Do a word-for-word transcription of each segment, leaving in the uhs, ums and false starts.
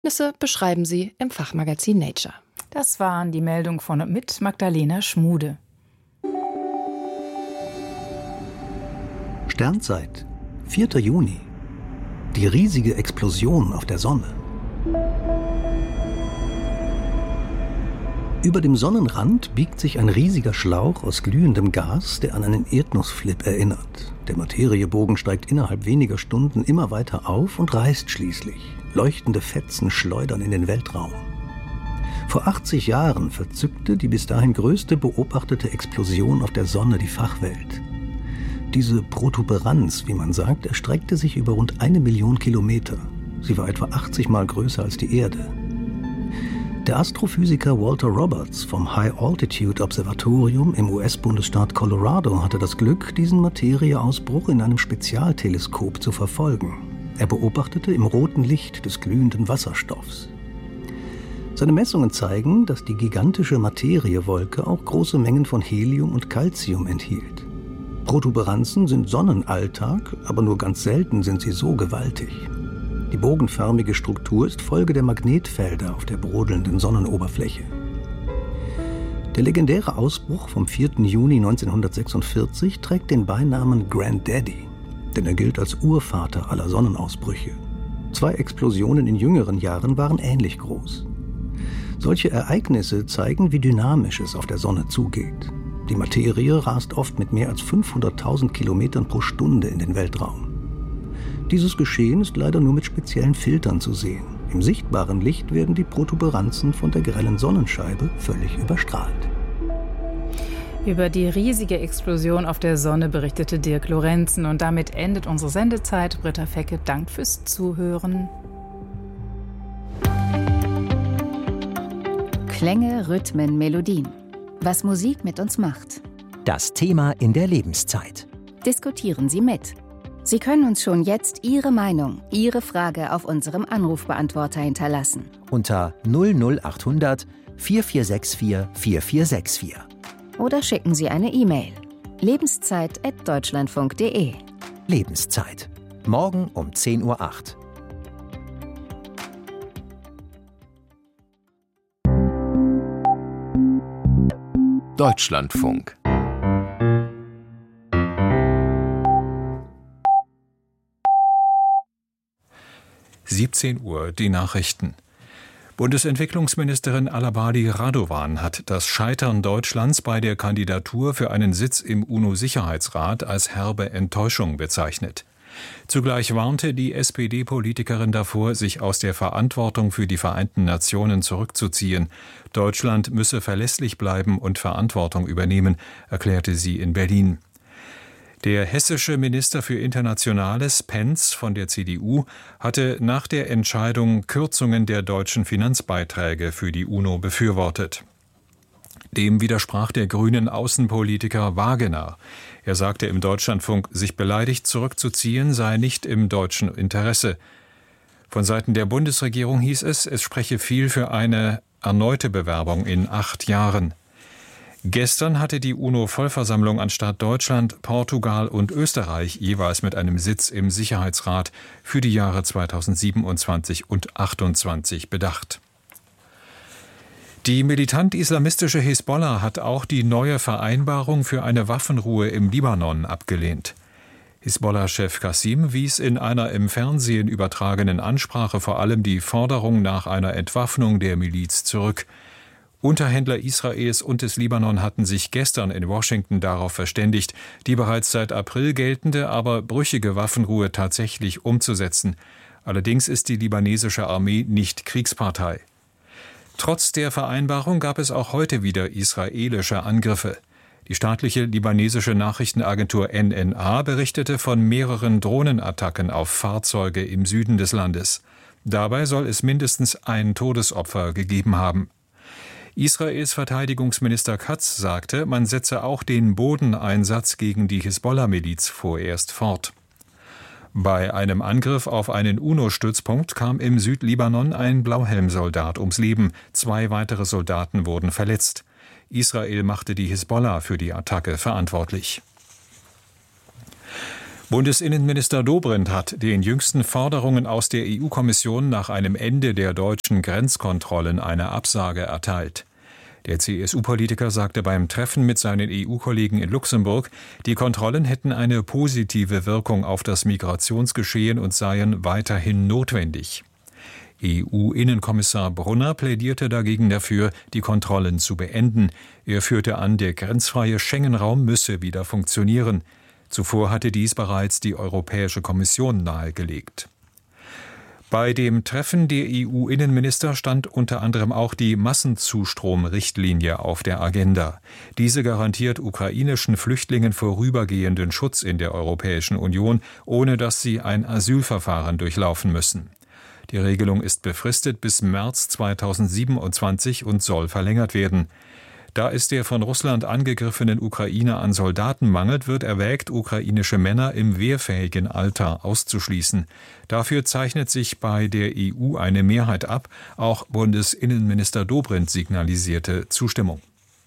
Nisse beschreiben sie im Fachmagazin Nature. Das waren die Meldungen von und mit Magdalena Schmude. Sternzeit, vierter Juni. Die riesige Explosion auf der Sonne. Über dem Sonnenrand biegt sich ein riesiger Schlauch aus glühendem Gas, der an einen Erdnussflip erinnert. Der Materiebogen steigt innerhalb weniger Stunden immer weiter auf und reißt schließlich. Leuchtende Fetzen schleudern in den Weltraum. Vor achtzig Jahren verzückte die bis dahin größte beobachtete Explosion auf der Sonne die Fachwelt. Diese Protuberanz, wie man sagt, erstreckte sich über rund eine Million Kilometer. Sie war etwa achtzig Mal größer als die Erde. Der Astrophysiker Walter Roberts vom High Altitude Observatorium im U S-Bundesstaat Colorado hatte das Glück, diesen Materieausbruch in einem Spezialteleskop zu verfolgen. Er beobachtete im roten Licht des glühenden Wasserstoffs. Seine Messungen zeigen, dass die gigantische Materiewolke auch große Mengen von Helium und Calcium enthielt. Protuberanzen sind Sonnenalltag, aber nur ganz selten sind sie so gewaltig. Die bogenförmige Struktur ist Folge der Magnetfelder auf der brodelnden Sonnenoberfläche. Der legendäre Ausbruch vom vierten Juni neunzehnhundertsechsundvierzig trägt den Beinamen Granddaddy, denn er gilt als Urvater aller Sonnenausbrüche. Zwei Explosionen in jüngeren Jahren waren ähnlich groß. Solche Ereignisse zeigen, wie dynamisch es auf der Sonne zugeht. Die Materie rast oft mit mehr als fünfhunderttausend Kilometern pro Stunde in den Weltraum. Dieses Geschehen ist leider nur mit speziellen Filtern zu sehen. Im sichtbaren Licht werden die Protuberanzen von der grellen Sonnenscheibe völlig überstrahlt. Über die riesige Explosion auf der Sonne berichtete Dirk Lorenzen. Und damit endet unsere Sendezeit. Britta Fecke dankt fürs Zuhören. Klänge, Rhythmen, Melodien. Was Musik mit uns macht. Das Thema in der Lebenszeit. Diskutieren Sie mit. Sie können uns schon jetzt Ihre Meinung, Ihre Frage auf unserem Anrufbeantworter hinterlassen. Unter null null achthundert vier vier sechs vier vier vier sechs vier. Oder schicken Sie eine E-Mail. lebenszeit at deutschlandfunk punkt de. Lebenszeit. Morgen um zehn Uhr acht. Deutschlandfunk. siebzehn Uhr, die Nachrichten. Bundesentwicklungsministerin Alabadi Radovan hat das Scheitern Deutschlands bei der Kandidatur für einen Sitz im UNO-Sicherheitsrat als herbe Enttäuschung bezeichnet. Zugleich warnte die S P D-Politikerin davor, sich aus der Verantwortung für die Vereinten Nationen zurückzuziehen. Deutschland müsse verlässlich bleiben und Verantwortung übernehmen, erklärte sie in Berlin. Der hessische Minister für Internationales, Pentz von der C D U, hatte nach der Entscheidung Kürzungen der deutschen Finanzbeiträge für die UNO befürwortet. Dem widersprach der grünen Außenpolitiker Wagener. Er sagte im Deutschlandfunk, sich beleidigt zurückzuziehen sei nicht im deutschen Interesse. Von Seiten der Bundesregierung hieß es, es spreche viel für eine erneute Bewerbung in acht Jahren. Gestern hatte die UNO-Vollversammlung anstatt Deutschland, Portugal und Österreich jeweils mit einem Sitz im Sicherheitsrat für die Jahre zweitausendsiebenundzwanzig und achtundzwanzig bedacht. Die militant-islamistische Hisbollah hat auch die neue Vereinbarung für eine Waffenruhe im Libanon abgelehnt. Hisbollah-Chef Qassim wies in einer im Fernsehen übertragenen Ansprache vor allem die Forderung nach einer Entwaffnung der Miliz zurück. Unterhändler Israels und des Libanon hatten sich gestern in Washington darauf verständigt, die bereits seit April geltende, aber brüchige Waffenruhe tatsächlich umzusetzen. Allerdings ist die libanesische Armee nicht Kriegspartei. Trotz der Vereinbarung gab es auch heute wieder israelische Angriffe. Die staatliche libanesische Nachrichtenagentur N N A berichtete von mehreren Drohnenattacken auf Fahrzeuge im Süden des Landes. Dabei soll es mindestens ein Todesopfer gegeben haben. Israels Verteidigungsminister Katz sagte, man setze auch den Bodeneinsatz gegen die Hisbollah-Miliz vorerst fort. Bei einem Angriff auf einen UNO-Stützpunkt kam im Südlibanon ein Blauhelmsoldat ums Leben. Zwei weitere Soldaten wurden verletzt. Israel machte die Hisbollah für die Attacke verantwortlich. Bundesinnenminister Dobrindt hat den jüngsten Forderungen aus der E U-Kommission nach einem Ende der deutschen Grenzkontrollen eine Absage erteilt. Der C S U-Politiker sagte beim Treffen mit seinen E U-Kollegen in Luxemburg, die Kontrollen hätten eine positive Wirkung auf das Migrationsgeschehen und seien weiterhin notwendig. E U-Innenkommissar Brunner plädierte dagegen dafür, die Kontrollen zu beenden. Er führte an, der grenzfreie Schengen-Raum müsse wieder funktionieren. Zuvor hatte dies bereits die Europäische Kommission nahegelegt. Bei dem Treffen der E U-Innenminister stand unter anderem auch die Massenzustrom-Richtlinie auf der Agenda. Diese garantiert ukrainischen Flüchtlingen vorübergehenden Schutz in der Europäischen Union, ohne dass sie ein Asylverfahren durchlaufen müssen. Die Regelung ist befristet bis März zweitausendsiebenundzwanzig und soll verlängert werden. Da es der von Russland angegriffenen Ukraine an Soldaten mangelt, wird erwägt, ukrainische Männer im wehrfähigen Alter auszuschließen. Dafür zeichnet sich bei der E U eine Mehrheit ab. Auch Bundesinnenminister Dobrindt signalisierte Zustimmung.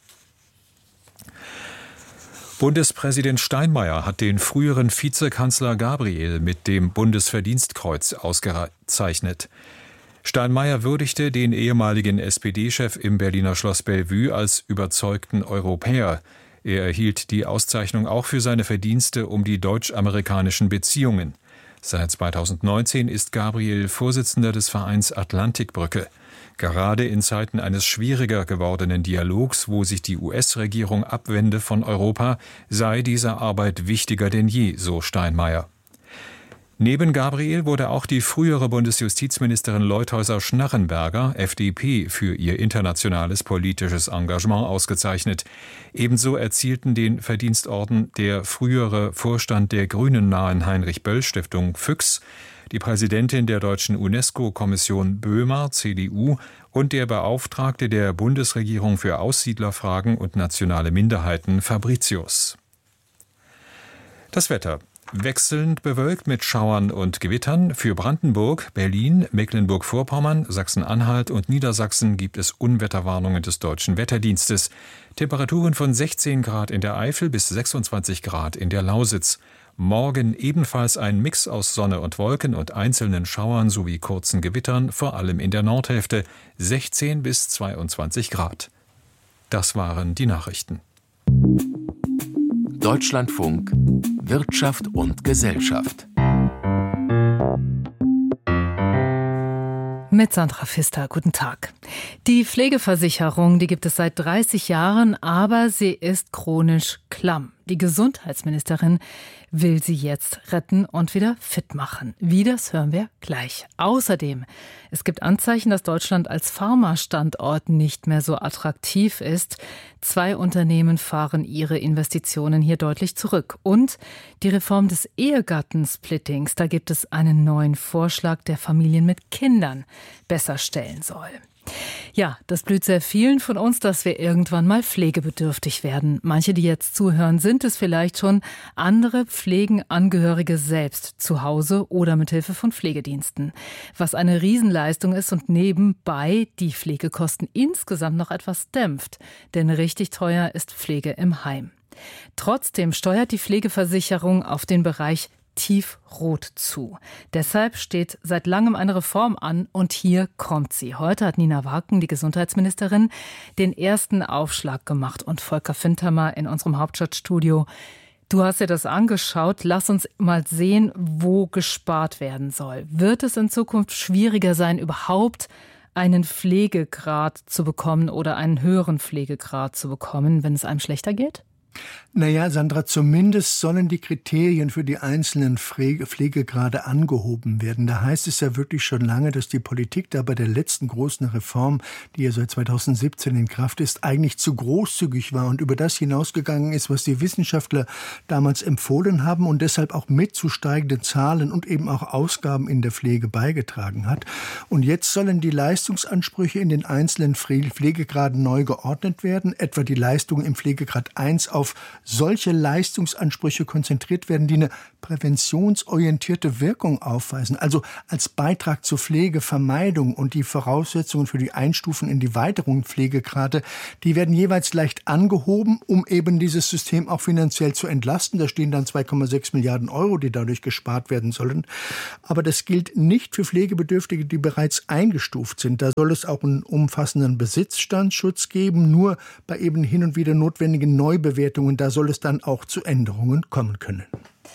Bundespräsident Steinmeier hat den früheren Vizekanzler Gabriel mit dem Bundesverdienstkreuz ausgezeichnet. Steinmeier würdigte den ehemaligen S P D-Chef im Berliner Schloss Bellevue als überzeugten Europäer. Er erhielt die Auszeichnung auch für seine Verdienste um die deutsch-amerikanischen Beziehungen. Seit zweitausendneunzehn ist Gabriel Vorsitzender des Vereins Atlantikbrücke. Gerade in Zeiten eines schwieriger gewordenen Dialogs, wo sich die U S-Regierung abwende von Europa, sei diese Arbeit wichtiger denn je, so Steinmeier. Neben Gabriel wurde auch die frühere Bundesjustizministerin Leutheusser-Schnarrenberger, F D P, für ihr internationales politisches Engagement ausgezeichnet. Ebenso erzielten den Verdienstorden der frühere Vorstand der Grünen-nahen Heinrich-Böll-Stiftung Füchs, die Präsidentin der deutschen UNESCO-Kommission Böhmer, C D U, und der Beauftragte der Bundesregierung für Aussiedlerfragen und nationale Minderheiten Fabricius. Das Wetter. Wechselnd bewölkt mit Schauern und Gewittern. Für Brandenburg, Berlin, Mecklenburg-Vorpommern, Sachsen-Anhalt und Niedersachsen gibt es Unwetterwarnungen des Deutschen Wetterdienstes. Temperaturen von sechzehn Grad in der Eifel bis sechsundzwanzig Grad in der Lausitz. Morgen ebenfalls ein Mix aus Sonne und Wolken und einzelnen Schauern sowie kurzen Gewittern, vor allem in der Nordhälfte, sechzehn bis zweiundzwanzig Grad. Das waren die Nachrichten. Deutschlandfunk Wirtschaft und Gesellschaft. Mit Sandra Pfister, guten Tag. Die Pflegeversicherung, die gibt es seit dreißig Jahren, aber sie ist chronisch klamm. Die Gesundheitsministerin will sie jetzt retten und wieder fit machen. Wie, das hören wir gleich. Außerdem, es gibt Anzeichen, dass Deutschland als Pharmastandort nicht mehr so attraktiv ist. Zwei Unternehmen fahren ihre Investitionen hier deutlich zurück. Und die Reform des Ehegattensplittings, da gibt es einen neuen Vorschlag, der Familien mit Kindern besser stellen soll. Ja, das blüht sehr vielen von uns, dass wir irgendwann mal pflegebedürftig werden. Manche, die jetzt zuhören, sind es vielleicht schon. Andere pflegen Angehörige selbst zu Hause oder mit Hilfe von Pflegediensten. Was eine Riesenleistung ist und nebenbei die Pflegekosten insgesamt noch etwas dämpft. Denn richtig teuer ist Pflege im Heim. Trotzdem steuert die Pflegeversicherung auf den Bereich tiefrot zu. Deshalb steht seit langem eine Reform an und hier kommt sie. Heute hat Nina Waken, die Gesundheitsministerin, den ersten Aufschlag gemacht und Volker Fintermer in unserem Hauptstadtstudio. Du hast dir das angeschaut. Lass uns mal sehen, wo gespart werden soll. Wird es in Zukunft schwieriger sein, überhaupt einen Pflegegrad zu bekommen oder einen höheren Pflegegrad zu bekommen, wenn es einem schlechter geht? Naja, Sandra, zumindest sollen die Kriterien für die einzelnen Pflegegrade angehoben werden. Da heißt es ja wirklich schon lange, dass die Politik da bei der letzten großen Reform, die ja seit zweitausendsiebzehn in Kraft ist, eigentlich zu großzügig war und über das hinausgegangen ist, was die Wissenschaftler damals empfohlen haben und deshalb auch mit zu steigenden Zahlen und eben auch Ausgaben in der Pflege beigetragen hat. Und jetzt sollen die Leistungsansprüche in den einzelnen Pflegegraden neu geordnet werden, etwa die Leistungen im Pflegegrad eins auf auf solche Leistungsansprüche konzentriert werden, die eine präventionsorientierte Wirkung aufweisen, also als Beitrag zur Pflegevermeidung, und die Voraussetzungen für die Einstufung in die weiteren Pflegegrade, die werden jeweils leicht angehoben, um eben dieses System auch finanziell zu entlasten. Da stehen dann zwei Komma sechs Milliarden Euro, die dadurch gespart werden sollen. Aber das gilt nicht für Pflegebedürftige, die bereits eingestuft sind. Da soll es auch einen umfassenden Besitzstandsschutz geben. Nur bei eben hin und wieder notwendigen Neubewertungen, da soll es dann auch zu Änderungen kommen können.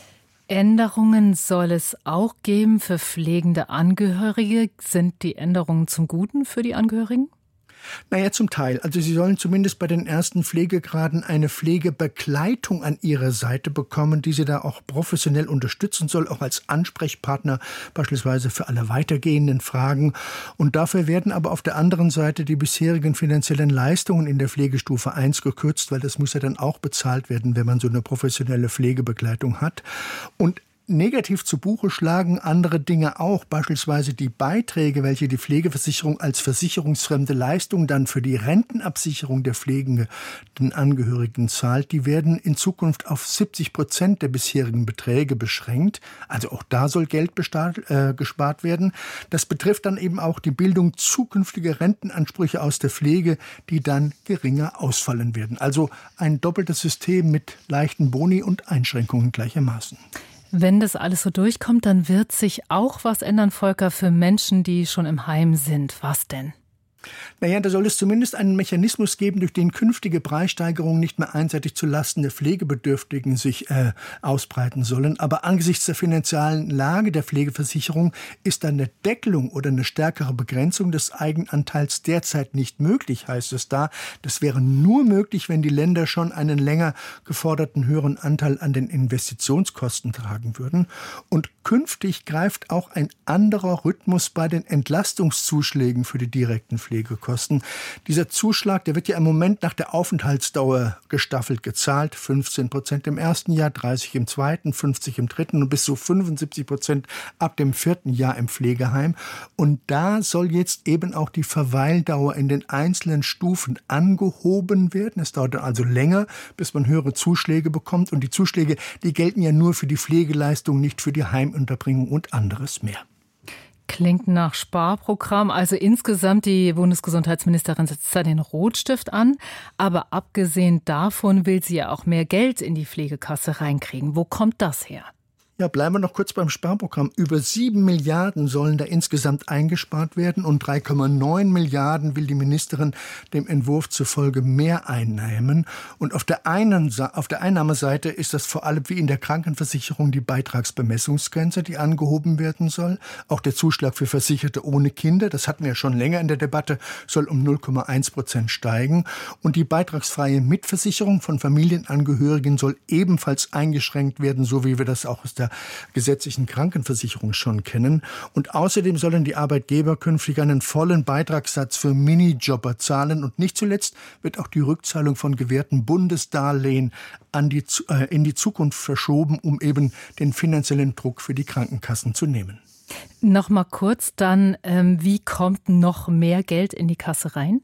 Änderungen soll es auch geben für pflegende Angehörige. Sind die Änderungen zum Guten für die Angehörigen? Naja, zum Teil. Also sie sollen zumindest bei den ersten Pflegegraden eine Pflegebegleitung an ihrer Seite bekommen, die sie da auch professionell unterstützen soll, auch als Ansprechpartner beispielsweise für alle weitergehenden Fragen. Und dafür werden aber auf der anderen Seite die bisherigen finanziellen Leistungen in der Pflegestufe eins gekürzt, weil das muss ja dann auch bezahlt werden, wenn man so eine professionelle Pflegebegleitung hat. Und negativ zu Buche schlagen andere Dinge auch, beispielsweise die Beiträge, welche die Pflegeversicherung als versicherungsfremde Leistung dann für die Rentenabsicherung der pflegenden Angehörigen zahlt, die werden in Zukunft auf siebzig Prozent der bisherigen Beträge beschränkt. Also auch da soll Geld bestaat, äh, gespart werden. Das betrifft dann eben auch die Bildung zukünftiger Rentenansprüche aus der Pflege, die dann geringer ausfallen werden. Also ein doppeltes System mit leichten Boni und Einschränkungen gleichermaßen. Wenn das alles so durchkommt, dann wird sich auch was ändern, Volker, für Menschen, die schon im Heim sind. Was denn? Naja, da soll es zumindest einen Mechanismus geben, durch den künftige Preissteigerungen nicht mehr einseitig zulasten der Pflegebedürftigen sich äh, ausbreiten sollen. Aber angesichts der finanziellen Lage der Pflegeversicherung ist dann eine Deckelung oder eine stärkere Begrenzung des Eigenanteils derzeit nicht möglich, heißt es da. Das wäre nur möglich, wenn die Länder schon einen länger geforderten höheren Anteil an den Investitionskosten tragen würden. Und künftig greift auch ein anderer Rhythmus bei den Entlastungszuschlägen für die direkten Pflegekosten. Pflegekosten. Dieser Zuschlag, der wird ja im Moment nach der Aufenthaltsdauer gestaffelt gezahlt. fünfzehn Prozent im ersten Jahr, dreißig im zweiten, fünfzig im dritten und bis zu fünfundsiebzig Prozent ab dem vierten Jahr im Pflegeheim. Und da soll jetzt eben auch die Verweildauer in den einzelnen Stufen angehoben werden. Es dauert also länger, bis man höhere Zuschläge bekommt. Und die Zuschläge, die gelten ja nur für die Pflegeleistung, nicht für die Heimunterbringung und anderes mehr. Klingt nach Sparprogramm. Also insgesamt, die Bundesgesundheitsministerin setzt da den Rotstift an. Aber abgesehen davon will sie ja auch mehr Geld in die Pflegekasse reinkriegen. Wo kommt das her? Ja, bleiben wir noch kurz beim Sparprogramm. Über sieben Milliarden sollen da insgesamt eingespart werden und drei Komma neun Milliarden will die Ministerin dem Entwurf zufolge mehr einnehmen. Und auf der einen, auf der Einnahmeseite ist das vor allem wie in der Krankenversicherung die Beitragsbemessungsgrenze, die angehoben werden soll. Auch der Zuschlag für Versicherte ohne Kinder, das hatten wir schon länger in der Debatte, soll um null Komma eins Prozent steigen. Und die beitragsfreie Mitversicherung von Familienangehörigen soll ebenfalls eingeschränkt werden, so wie wir das auch aus der gesetzlichen Krankenversicherung schon kennen. Und außerdem sollen die Arbeitgeber künftig einen vollen Beitragssatz für Minijobber zahlen. Und nicht zuletzt wird auch die Rückzahlung von gewährten Bundesdarlehen an die, äh, in die Zukunft verschoben, um eben den finanziellen Druck für die Krankenkassen zu nehmen. Noch mal kurz dann, ähm, wie kommt noch mehr Geld in die Kasse rein?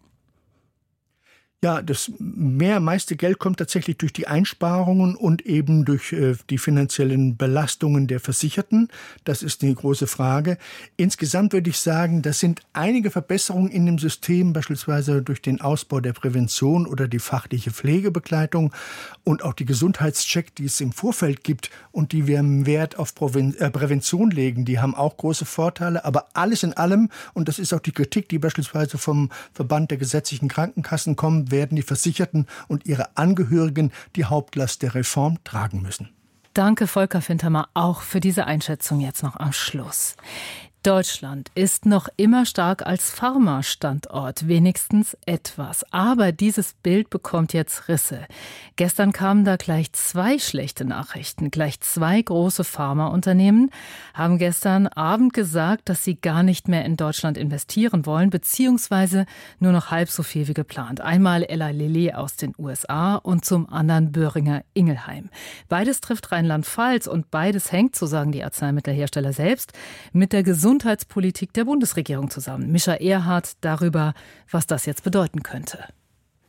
Ja, das mehr meiste Geld kommt tatsächlich durch die Einsparungen und eben durch äh, die finanziellen Belastungen der Versicherten. Das ist die große Frage. Insgesamt würde ich sagen, das sind einige Verbesserungen in dem System, beispielsweise durch den Ausbau der Prävention oder die fachliche Pflegebegleitung und auch die Gesundheitscheck, die es im Vorfeld gibt und die wir im Wert auf Präven- äh, Prävention legen. Die haben auch große Vorteile, aber alles in allem, und das ist auch die Kritik, die beispielsweise vom Verband der gesetzlichen Krankenkassen kommt, werden die Versicherten und ihre Angehörigen die Hauptlast der Reform tragen müssen. Danke, Volker Fintermer, auch für diese Einschätzung jetzt noch am Schluss. Deutschland ist noch immer stark als Pharma-Standort, wenigstens etwas. Aber dieses Bild bekommt jetzt Risse. Gestern kamen da gleich zwei schlechte Nachrichten. Gleich zwei große Pharmaunternehmen haben gestern Abend gesagt, dass sie gar nicht mehr in Deutschland investieren wollen, beziehungsweise nur noch halb so viel wie geplant. Einmal Eli Lilly aus den U S A und zum anderen Boehringer Ingelheim. Beides trifft Rheinland-Pfalz und beides hängt, so sagen die Arzneimittelhersteller selbst, mit der Gesundheit Gesundheitspolitik der Bundesregierung zusammen. Mischa Erhardt darüber, was das jetzt bedeuten könnte.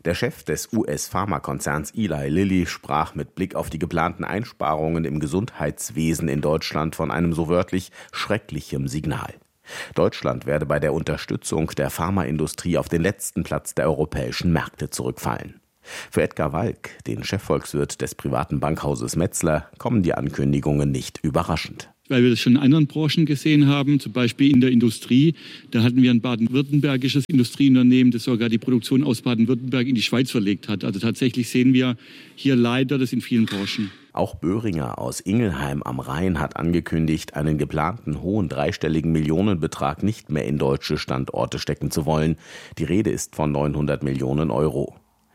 Der Chef des U S-Pharmakonzerns Eli Lilly sprach mit Blick auf die geplanten Einsparungen im Gesundheitswesen in Deutschland von einem so wörtlich schrecklichem Signal. Deutschland werde bei der Unterstützung der Pharmaindustrie auf den letzten Platz der europäischen Märkte zurückfallen. Für Edgar Walk, den Chefvolkswirt des privaten Bankhauses Metzler, kommen die Ankündigungen nicht überraschend. Weil wir das schon in anderen Branchen gesehen haben, zum Beispiel in der Industrie. Da hatten wir ein baden-württembergisches Industrieunternehmen, das sogar die Produktion aus Baden-Württemberg in die Schweiz verlegt hat. Also tatsächlich sehen wir hier leider das in vielen Branchen. Auch Böhringer aus Ingelheim am Rhein hat angekündigt, einen geplanten hohen dreistelligen Millionenbetrag nicht mehr in deutsche Standorte stecken zu wollen. Die Rede ist von neunhundert Millionen Euro.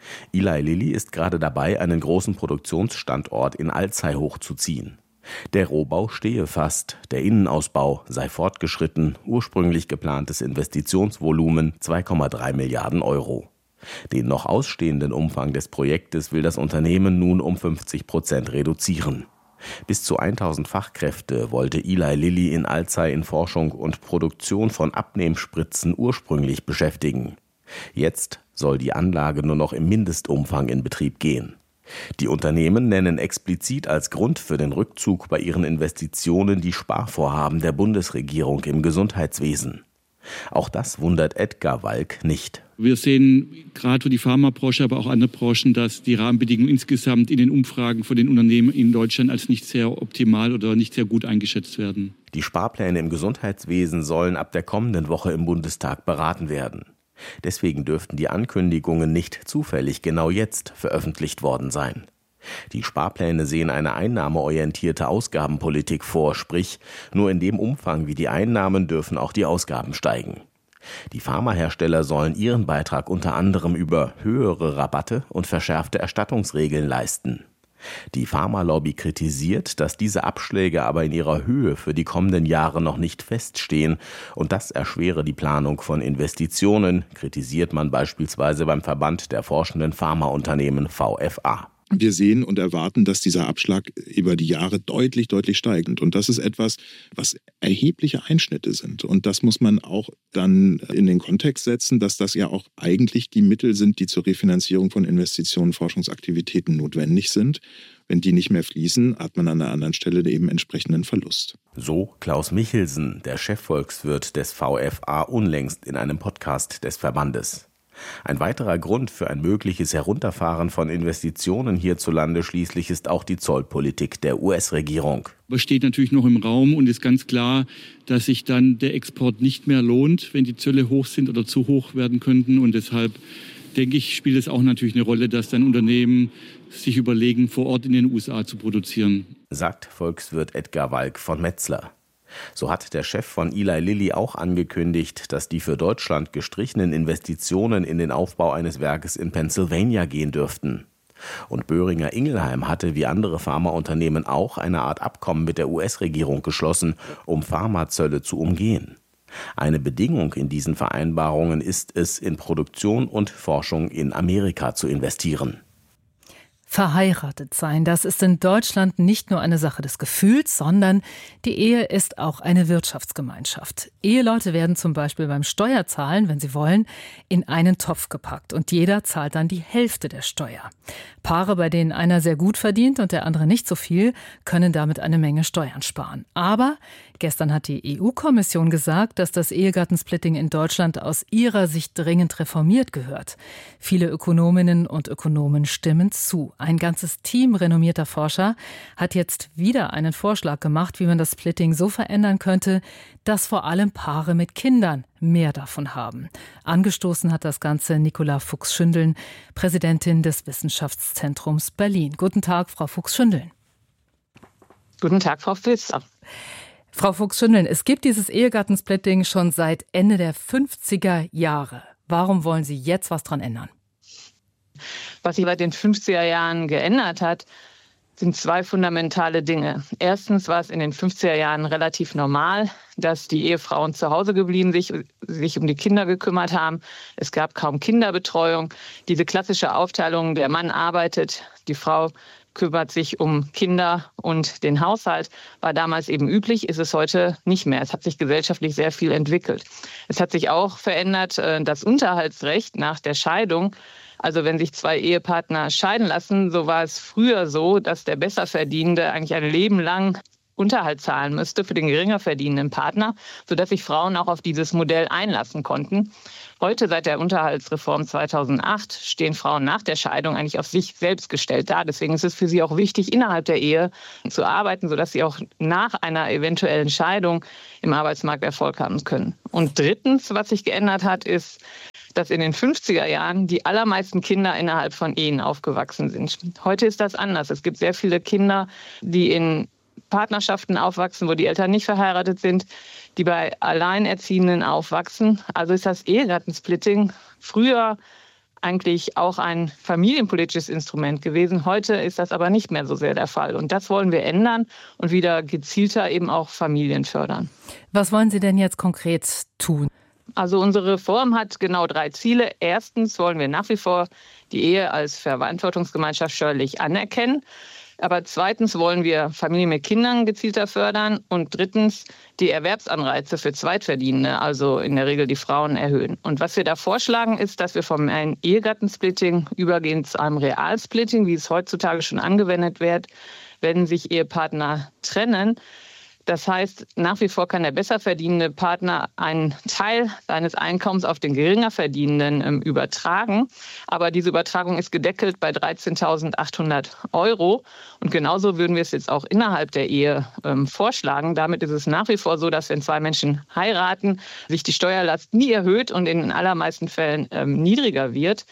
Eli Lilly ist gerade dabei, einen großen Produktionsstandort in Alzey hochzuziehen. Der Rohbau stehe fast, der Innenausbau sei fortgeschritten, ursprünglich geplantes Investitionsvolumen zwei Komma drei Milliarden Euro. Den noch ausstehenden Umfang des Projektes will das Unternehmen nun um fünfzig Prozent reduzieren. Bis zu tausend Fachkräfte wollte Eli Lilly in Alzey in Forschung und Produktion von Abnehmspritzen ursprünglich beschäftigen. Jetzt soll die Anlage nur noch im Mindestumfang in Betrieb gehen. Die Unternehmen nennen explizit als Grund für den Rückzug bei ihren Investitionen die Sparvorhaben der Bundesregierung im Gesundheitswesen. Auch das wundert Edgar Walk nicht. Wir sehen gerade für die Pharmabranche, aber auch andere Branchen, dass die Rahmenbedingungen insgesamt in den Umfragen von den Unternehmen in Deutschland als nicht sehr optimal oder nicht sehr gut eingeschätzt werden. Die Sparpläne im Gesundheitswesen sollen ab der kommenden Woche im Bundestag beraten werden. Deswegen dürften die Ankündigungen nicht zufällig genau jetzt veröffentlicht worden sein. Die Sparpläne sehen eine einnahmeorientierte Ausgabenpolitik vor, sprich, nur in dem Umfang wie die Einnahmen dürfen auch die Ausgaben steigen. Die Pharmahersteller sollen ihren Beitrag unter anderem über höhere Rabatte und verschärfte Erstattungsregeln leisten. Die Pharmalobby kritisiert, dass diese Abschläge aber in ihrer Höhe für die kommenden Jahre noch nicht feststehen und das erschwere die Planung von Investitionen, kritisiert man beispielsweise beim Verband der forschenden Pharmaunternehmen V F A. Wir sehen und erwarten, dass dieser Abschlag über die Jahre deutlich, deutlich steigt. Und das ist etwas, was erhebliche Einschnitte sind. Und das muss man auch dann in den Kontext setzen, dass das ja auch eigentlich die Mittel sind, die zur Refinanzierung von Investitionen, Forschungsaktivitäten notwendig sind. Wenn die nicht mehr fließen, hat man an der anderen Stelle eben entsprechenden Verlust. So Klaus Michelsen, der Chefvolkswirt des V F A, unlängst in einem Podcast des Verbandes. Ein weiterer Grund für ein mögliches Herunterfahren von Investitionen hierzulande schließlich ist auch die Zollpolitik der U S-Regierung. Das steht natürlich noch im Raum und ist ganz klar, dass sich dann der Export nicht mehr lohnt, wenn die Zölle hoch sind oder zu hoch werden könnten. Und deshalb, denke ich, spielt es auch natürlich eine Rolle, dass dann Unternehmen sich überlegen, vor Ort in den U S A zu produzieren. Sagt Volkswirt Edgar Walk von Metzler. So hat der Chef von Eli Lilly auch angekündigt, dass die für Deutschland gestrichenen Investitionen in den Aufbau eines Werkes in Pennsylvania gehen dürften. Und Böhringer Ingelheim hatte wie andere Pharmaunternehmen auch eine Art Abkommen mit der U S-Regierung geschlossen, um Pharmazölle zu umgehen. Eine Bedingung in diesen Vereinbarungen ist es, in Produktion und Forschung in Amerika zu investieren. Verheiratet sein, das ist in Deutschland nicht nur eine Sache des Gefühls, sondern die Ehe ist auch eine Wirtschaftsgemeinschaft. Eheleute werden zum Beispiel beim Steuerzahlen, wenn sie wollen, in einen Topf gepackt und jeder zahlt dann die Hälfte der Steuer. Paare, bei denen einer sehr gut verdient und der andere nicht so viel, können damit eine Menge Steuern sparen. Aber gestern hat die E U-Kommission gesagt, dass das Ehegattensplitting in Deutschland aus ihrer Sicht dringend reformiert gehört. Viele Ökonominnen und Ökonomen stimmen zu. Ein ganzes Team renommierter Forscher hat jetzt wieder einen Vorschlag gemacht, wie man das Splitting so verändern könnte, dass vor allem Paare mit Kindern mehr davon haben. Angestoßen hat das Ganze Nicola Fuchs-Schündeln, Präsidentin des Wissenschaftszentrums Berlin. Guten Tag, Frau Fuchs-Schündeln. Guten Tag, Frau Filzer. Frau Fuchs-Schündeln, es gibt dieses Ehegattensplitting schon seit Ende der fünfziger Jahre. Warum wollen Sie jetzt was dran ändern? Was sich seit den fünfziger Jahren geändert hat, sind zwei fundamentale Dinge. Erstens war es in den fünfziger Jahren relativ normal, dass die Ehefrauen zu Hause geblieben sich, sich um die Kinder gekümmert haben. Es gab kaum Kinderbetreuung. Diese klassische Aufteilung, der Mann arbeitet, die Frau kümmert sich um Kinder und den Haushalt, war damals eben üblich, ist es heute nicht mehr. Es hat sich gesellschaftlich sehr viel entwickelt. Es hat sich auch verändert, das Unterhaltsrecht nach der Scheidung. Also wenn sich zwei Ehepartner scheiden lassen, so war es früher so, dass der Besserverdienende eigentlich ein Leben lang Unterhalt zahlen müsste für den geringer verdienenden Partner, sodass sich Frauen auch auf dieses Modell einlassen konnten. Heute, seit der Unterhaltsreform zweitausendacht, stehen Frauen nach der Scheidung eigentlich auf sich selbst gestellt da. Deswegen ist es für sie auch wichtig, innerhalb der Ehe zu arbeiten, sodass sie auch nach einer eventuellen Scheidung im Arbeitsmarkt Erfolg haben können. Und drittens, was sich geändert hat, ist, dass in den fünfziger Jahren die allermeisten Kinder innerhalb von Ehen aufgewachsen sind. Heute ist das anders. Es gibt sehr viele Kinder, die in Partnerschaften aufwachsen, wo die Eltern nicht verheiratet sind, die bei Alleinerziehenden aufwachsen. Also ist das Ehegattensplitting früher eigentlich auch ein familienpolitisches Instrument gewesen. Heute ist das aber nicht mehr so sehr der Fall. Und das wollen wir ändern und wieder gezielter eben auch Familien fördern. Was wollen Sie denn jetzt konkret tun? Also unsere Reform hat genau drei Ziele. Erstens wollen wir nach wie vor die Ehe als Verantwortungsgemeinschaft steuerlich anerkennen. Aber zweitens wollen wir Familien mit Kindern gezielter fördern und drittens die Erwerbsanreize für Zweitverdienende, also in der Regel die Frauen, erhöhen. Und was wir da vorschlagen, ist, dass wir vom Ehegattensplitting übergehen zu einem Realsplitting, wie es heutzutage schon angewendet wird, wenn sich Ehepartner trennen. Das heißt, nach wie vor kann der besser verdienende Partner einen Teil seines Einkommens auf den geringer verdienenden ähm, übertragen. Aber diese Übertragung ist gedeckelt bei dreizehntausendachthundert Euro. Und genauso würden wir es jetzt auch innerhalb der Ehe ähm, vorschlagen. Damit ist es nach wie vor so, dass wenn zwei Menschen heiraten, sich die Steuerlast nie erhöht und in den allermeisten Fällen ähm, niedriger wird.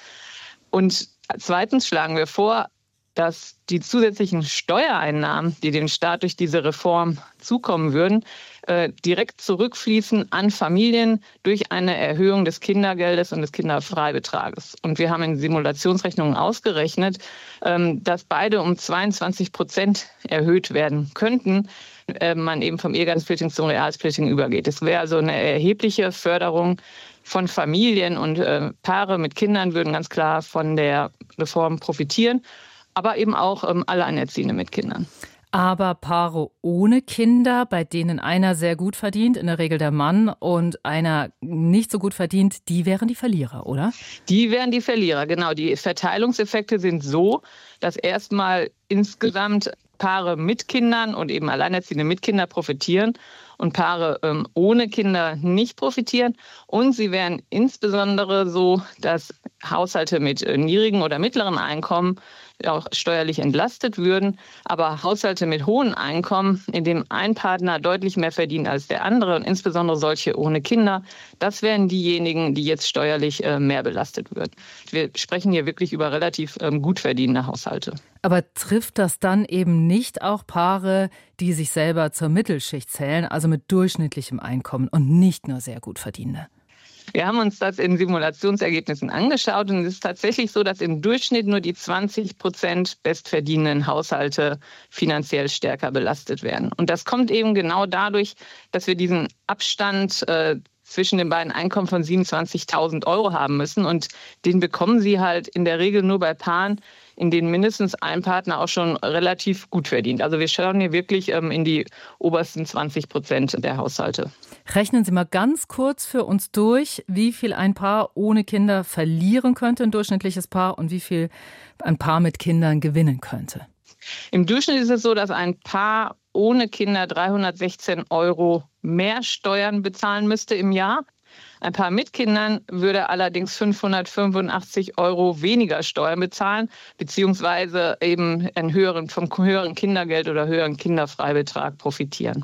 Und zweitens schlagen wir vor, dass die zusätzlichen Steuereinnahmen, die dem Staat durch diese Reform zukommen würden, äh, direkt zurückfließen an Familien durch eine Erhöhung des Kindergeldes und des Kinderfreibetrages. Und wir haben in Simulationsrechnungen ausgerechnet, ähm, dass beide um zweiundzwanzig Prozent erhöht werden könnten, äh, man eben vom Ehegattensplitting zum Realsplitting übergeht. Es wäre also eine erhebliche Förderung von Familien und äh, Paare mit Kindern würden ganz klar von der Reform profitieren. Aber eben auch ähm, Alleinerziehende mit Kindern. Aber Paare ohne Kinder, bei denen einer sehr gut verdient, in der Regel der Mann, und einer nicht so gut verdient, die wären die Verlierer, oder? Die wären die Verlierer, genau. Die Verteilungseffekte sind so, dass erstmal insgesamt Paare mit Kindern und eben Alleinerziehende mit Kindern profitieren und Paare ähm, ohne Kinder nicht profitieren. Und sie wären insbesondere so, dass Haushalte mit äh, niedrigen oder mittleren Einkommen auch steuerlich entlastet würden. Aber Haushalte mit hohen Einkommen, in dem ein Partner deutlich mehr verdient als der andere und insbesondere solche ohne Kinder, das wären diejenigen, die jetzt steuerlich äh, mehr belastet würden. Wir sprechen hier wirklich über relativ ähm, gut verdienende Haushalte. Aber trifft das dann eben nicht auch Paare, die sich selber zur Mittelschicht zählen, also mit durchschnittlichem Einkommen und nicht nur sehr gut verdienende? Wir haben uns das in Simulationsergebnissen angeschaut und es ist tatsächlich so, dass im Durchschnitt nur die zwanzig Prozent bestverdienenden Haushalte finanziell stärker belastet werden. Und das kommt eben genau dadurch, dass wir diesen Abstand äh, zwischen den beiden Einkommen von siebenundzwanzigtausend Euro haben müssen. Und den bekommen sie halt in der Regel nur bei Paaren, in denen mindestens ein Partner auch schon relativ gut verdient. Also wir schauen hier wirklich ähm, in die obersten zwanzig Prozent der Haushalte. Rechnen Sie mal ganz kurz für uns durch, wie viel ein Paar ohne Kinder verlieren könnte, ein durchschnittliches Paar, und wie viel ein Paar mit Kindern gewinnen könnte. Im Durchschnitt ist es so, dass ein Paar ohne Kinder dreihundertsechzehn Euro mehr Steuern bezahlen müsste im Jahr. Ein Paar mit Kindern würde allerdings fünfhundertfünfundachtzig Euro weniger Steuern bezahlen, beziehungsweise eben einen höheren, vom höheren Kindergeld oder höheren Kinderfreibetrag profitieren.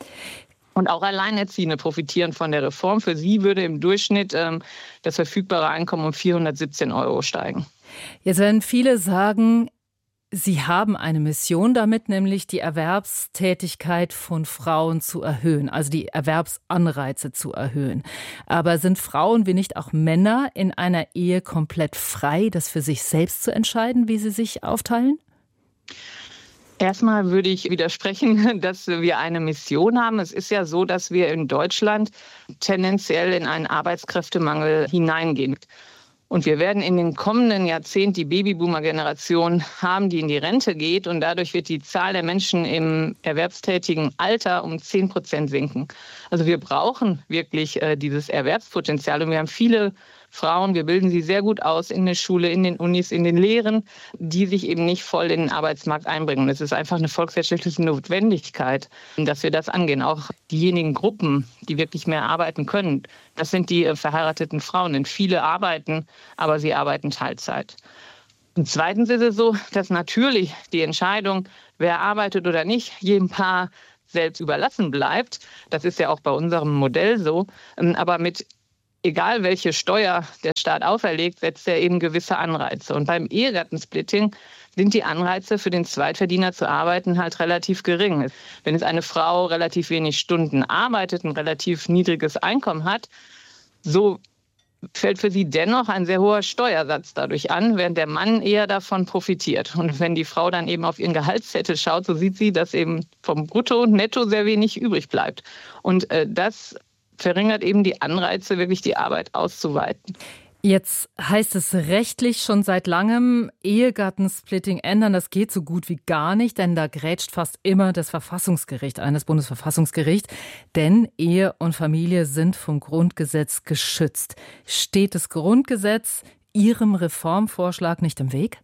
Und auch Alleinerziehende profitieren von der Reform. Für sie würde im Durchschnitt ähm, das verfügbare Einkommen um vierhundertsiebzehn Euro steigen. Jetzt werden viele sagen, Sie haben eine Mission damit, nämlich die Erwerbstätigkeit von Frauen zu erhöhen, also die Erwerbsanreize zu erhöhen. Aber sind Frauen wie nicht auch Männer in einer Ehe komplett frei, das für sich selbst zu entscheiden, wie sie sich aufteilen? Erstmal würde ich widersprechen, dass wir eine Mission haben. Es ist ja so, dass wir in Deutschland tendenziell in einen Arbeitskräftemangel hineingehen. Und wir werden in den kommenden Jahrzehnten die Babyboomer-Generation haben, die in die Rente geht. Und dadurch wird die Zahl der Menschen im erwerbstätigen Alter um zehn Prozent sinken. Also wir brauchen wirklich äh, dieses Erwerbspotenzial. Und wir haben viele Frauen, wir bilden sie sehr gut aus in der Schule, in den Unis, in den Lehren, die sich eben nicht voll in den Arbeitsmarkt einbringen. Und es ist einfach eine volkswirtschaftliche Notwendigkeit, dass wir das angehen. Auch diejenigen Gruppen, die wirklich mehr arbeiten können, das sind die äh, verheirateten Frauen. Denn viele arbeiten, aber sie arbeiten Teilzeit. Und zweitens ist es so, dass natürlich die Entscheidung, wer arbeitet oder nicht, jedem Paar selbst überlassen bleibt. Das ist ja auch bei unserem Modell so. Aber mit egal welche Steuer der Staat auferlegt, setzt er eben gewisse Anreize. Und beim Ehegattensplitting sind die Anreize für den Zweitverdiener zu arbeiten halt relativ gering. Wenn es eine Frau relativ wenig Stunden arbeitet, ein relativ niedriges Einkommen hat, so fällt für sie dennoch ein sehr hoher Steuersatz dadurch an, während der Mann eher davon profitiert. Und wenn die Frau dann eben auf ihren Gehaltszettel schaut, so sieht sie, dass eben vom Brutto und Netto sehr wenig übrig bleibt. Und äh, das verringert eben die Anreize, wirklich die Arbeit auszuweiten. Jetzt heißt es rechtlich schon seit langem, Ehegattensplitting ändern, das geht so gut wie gar nicht, denn da grätscht fast immer das Verfassungsgericht ein, das Bundesverfassungsgericht. Denn Ehe und Familie sind vom Grundgesetz geschützt. Steht das Grundgesetz Ihrem Reformvorschlag nicht im Weg?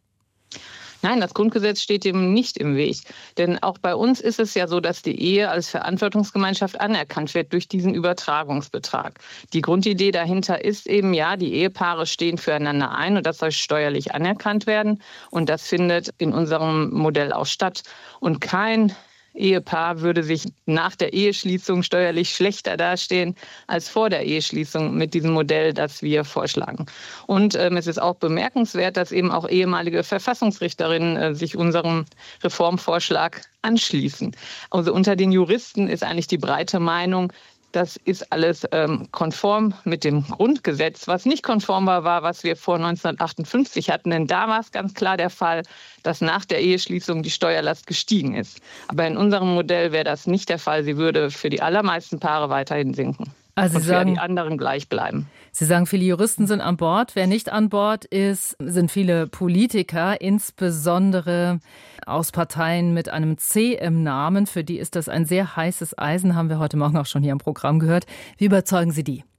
Nein, das Grundgesetz steht dem nicht im Weg. Denn auch bei uns ist es ja so, dass die Ehe als Verantwortungsgemeinschaft anerkannt wird durch diesen Übertragungsbetrag. Die Grundidee dahinter ist eben, ja, die Ehepaare stehen füreinander ein und das soll steuerlich anerkannt werden. Und das findet in unserem Modell auch statt. Und kein Ehepaar würde sich nach der Eheschließung steuerlich schlechter dastehen als vor der Eheschließung mit diesem Modell, das wir vorschlagen. Und ähm, es ist auch bemerkenswert, dass eben auch ehemalige Verfassungsrichterinnen äh, sich unserem Reformvorschlag anschließen. Also unter den Juristen ist eigentlich die breite Meinung, das ist alles ähm, konform mit dem Grundgesetz. Was nicht konform war, war, was wir vor neunzehnhundertachtundfünfzig hatten. Denn da war es ganz klar der Fall, dass nach der Eheschließung die Steuerlast gestiegen ist. Aber in unserem Modell wäre das nicht der Fall. Sie würde für die allermeisten Paare weiterhin sinken. Also und Sie sagen, für die anderen gleich bleiben. Sie sagen, viele Juristen sind an Bord. Wer nicht an Bord ist, sind viele Politiker, insbesondere aus Parteien mit einem C im Namen. Für die ist das ein sehr heißes Eisen, haben wir heute Morgen auch schon hier im Programm gehört. Wie überzeugen Sie die?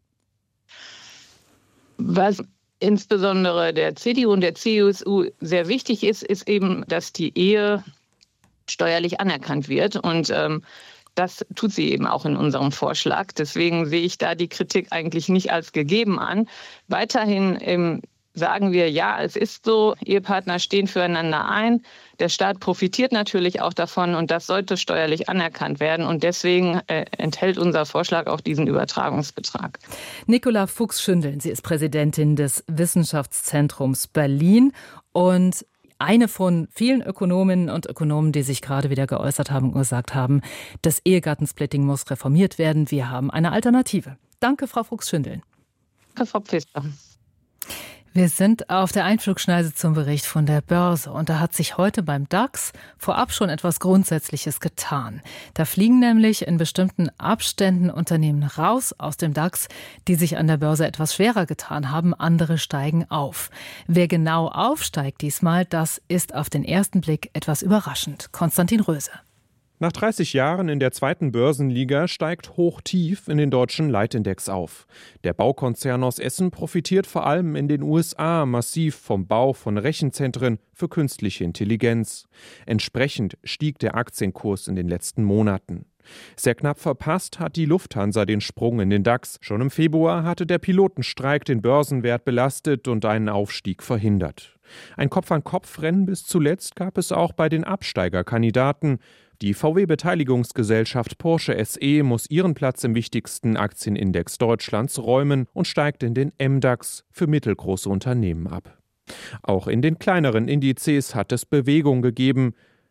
Was insbesondere der C D U und der C S U sehr wichtig ist, ist eben, dass die Ehe steuerlich anerkannt wird. Und ähm, das tut sie eben auch in unserem Vorschlag. Deswegen sehe ich da die Kritik eigentlich nicht als gegeben an. Weiterhin ähm, sagen wir, ja, es ist so, Ehepartner stehen füreinander ein. Der Staat profitiert natürlich auch davon und das sollte steuerlich anerkannt werden. Und deswegen äh, enthält unser Vorschlag auch diesen Übertragungsbetrag. Nicola Fuchs-Schündeln, sie ist Präsidentin des Wissenschaftszentrums Berlin und eine von vielen Ökonominnen und Ökonomen, die sich gerade wieder geäußert haben und gesagt haben, das Ehegattensplitting muss reformiert werden. Wir haben eine Alternative. Danke, Frau Fuchs-Schündeln. Danke, Frau Pfister. Wir sind auf der Einflugschneise zum Bericht von der Börse und da hat sich heute beim DAX vorab schon etwas Grundsätzliches getan. Da fliegen nämlich in bestimmten Abständen Unternehmen raus aus dem DAX, die sich an der Börse etwas schwerer getan haben, andere steigen auf. Wer genau aufsteigt diesmal, das ist auf den ersten Blick etwas überraschend. Konstantin Röse. Nach dreißig Jahren in der zweiten Börsenliga steigt Hochtief in den deutschen Leitindex auf. Der Baukonzern aus Essen profitiert vor allem in den U S A massiv vom Bau von Rechenzentren für künstliche Intelligenz. Entsprechend stieg der Aktienkurs in den letzten Monaten. Sehr knapp verpasst hat die Lufthansa den Sprung in den DAX. Schon im Februar hatte der Pilotenstreik den Börsenwert belastet und einen Aufstieg verhindert. Ein Kopf-an-Kopf-Rennen bis zuletzt gab es auch bei den Absteigerkandidaten. Die V W-Beteiligungsgesellschaft Porsche S E muss ihren Platz im wichtigsten Aktienindex Deutschlands räumen und steigt in den M DAX für mittelgroße Unternehmen ab. Auch in den kleineren Indizes hat es Bewegung gegeben.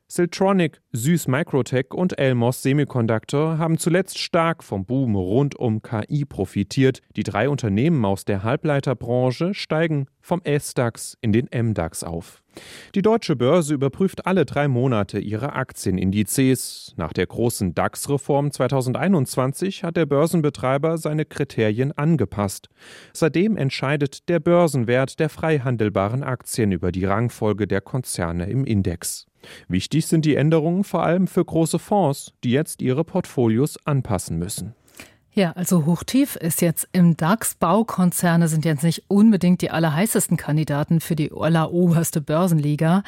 Siltronic, Süß Microtech und Elmos Semiconductor haben zuletzt stark vom Boom rund um K I profitiert. Die drei Unternehmen aus der Halbleiterbranche steigen vom S-DAX in den M-DAX auf. Die deutsche Börse überprüft alle drei Monate ihre Aktienindizes. Nach der großen DAX-Reform zweitausendeinundzwanzig hat der Börsenbetreiber seine Kriterien angepasst. Seitdem entscheidet der Börsenwert der frei handelbaren Aktien über die Rangfolge der Konzerne im Index. Wichtig sind die Änderungen vor allem für große Fonds, die jetzt ihre Portfolios anpassen müssen. Ja, also Hochtief ist jetzt im DAX. Baukonzerne sind jetzt nicht unbedingt die allerheißesten Kandidaten für die alleroberste Börsenliga.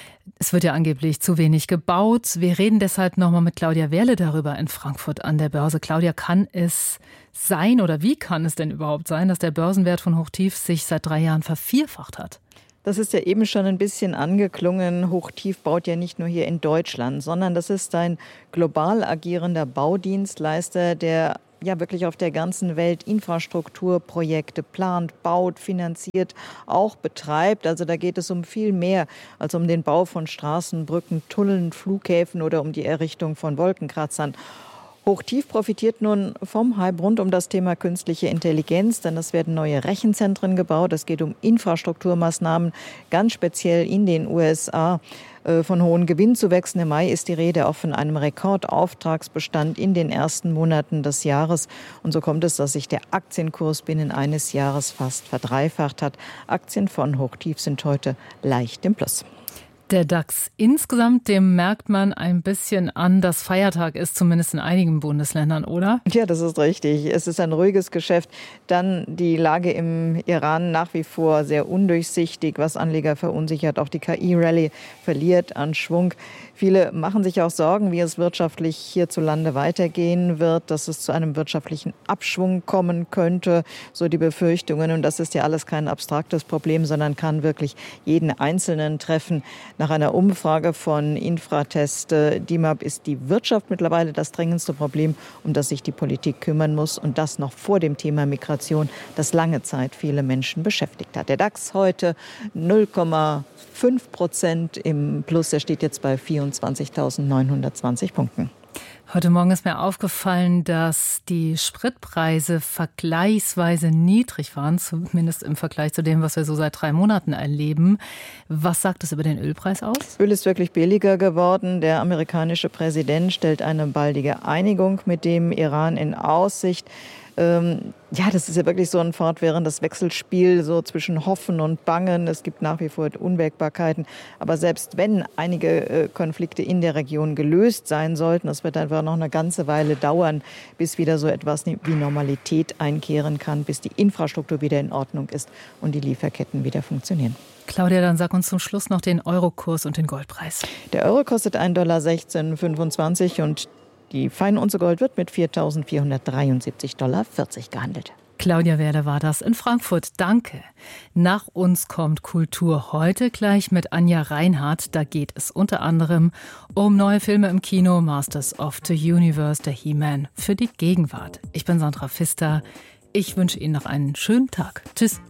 Es wird ja angeblich zu wenig gebaut. Wir reden deshalb nochmal mit Claudia Wehrle darüber in Frankfurt an der Börse. Claudia, kann es sein oder wie kann es denn überhaupt sein, dass der Börsenwert von Hochtief sich seit drei Jahren vervierfacht hat? Das ist ja eben schon ein bisschen angeklungen. Hochtief baut ja nicht nur hier in Deutschland, sondern das ist ein global agierender Baudienstleister, der ja wirklich auf der ganzen Welt Infrastrukturprojekte plant, baut, finanziert, auch betreibt. Also da geht es um viel mehr als um den Bau von Straßen, Brücken, Tunneln, Flughäfen oder um die Errichtung von Wolkenkratzern. Hochtief profitiert nun vom Hype rund um das Thema künstliche Intelligenz, denn es werden neue Rechenzentren gebaut. Es geht um Infrastrukturmaßnahmen, ganz speziell in den U S A. Von hohen Gewinnzuwächsen im Mai ist die Rede auch von einem Rekordauftragsbestand in den ersten Monaten des Jahres. Und so kommt es, dass sich der Aktienkurs binnen eines Jahres fast verdreifacht hat. Aktien von Hochtief sind heute leicht im Plus. Der DAX insgesamt, dem merkt man ein bisschen an, dass Feiertag ist, zumindest in einigen Bundesländern, oder? Ja, das ist richtig. Es ist ein ruhiges Geschäft. Dann die Lage im Iran nach wie vor sehr undurchsichtig, was Anleger verunsichert. Auch die K I-Rallye verliert an Schwung. Viele machen sich auch Sorgen, wie es wirtschaftlich hierzulande weitergehen wird, dass es zu einem wirtschaftlichen Abschwung kommen könnte, so die Befürchtungen. Und das ist ja alles kein abstraktes Problem, sondern kann wirklich jeden Einzelnen treffen. Nach einer Umfrage von Infratest D I M A P ist die Wirtschaft mittlerweile das drängendste Problem, um das sich die Politik kümmern muss. Und das noch vor dem Thema Migration, das lange Zeit viele Menschen beschäftigt hat. Der DAX heute null Komma fünf Prozent im Plus. Er steht jetzt bei vierundzwanzigtausendneunhundertzwanzig Punkten. Heute Morgen ist mir aufgefallen, dass die Spritpreise vergleichsweise niedrig waren, zumindest im Vergleich zu dem, was wir so seit drei Monaten erleben. Was sagt es über den Ölpreis aus? Öl ist wirklich billiger geworden. Der amerikanische Präsident stellt eine baldige Einigung mit dem Iran in Aussicht. Ähm, ja, das ist ja wirklich so ein fortwährendes Wechselspiel so zwischen Hoffen und Bangen. Es gibt nach wie vor Unwägbarkeiten. Aber selbst wenn einige äh, Konflikte in der Region gelöst sein sollten, das wird einfach noch eine ganze Weile dauern, bis wieder so etwas wie Normalität einkehren kann, bis die Infrastruktur wieder in Ordnung ist und die Lieferketten wieder funktionieren. Claudia, dann sag uns zum Schluss noch den Eurokurs und den Goldpreis. Der Euro kostet ein Dollar sechzehn fünfundzwanzig und die Feinunze Gold wird mit viertausendvierhundertdreiundsiebzig Dollar vierzig gehandelt. Claudia Wehrle war das in Frankfurt. Danke. Nach uns kommt Kultur heute gleich mit Anja Reinhardt. Da geht es unter anderem um neue Filme im Kino, Masters of the Universe, der He-Man für die Gegenwart. Ich bin Sandra Pfister. Ich wünsche Ihnen noch einen schönen Tag. Tschüss.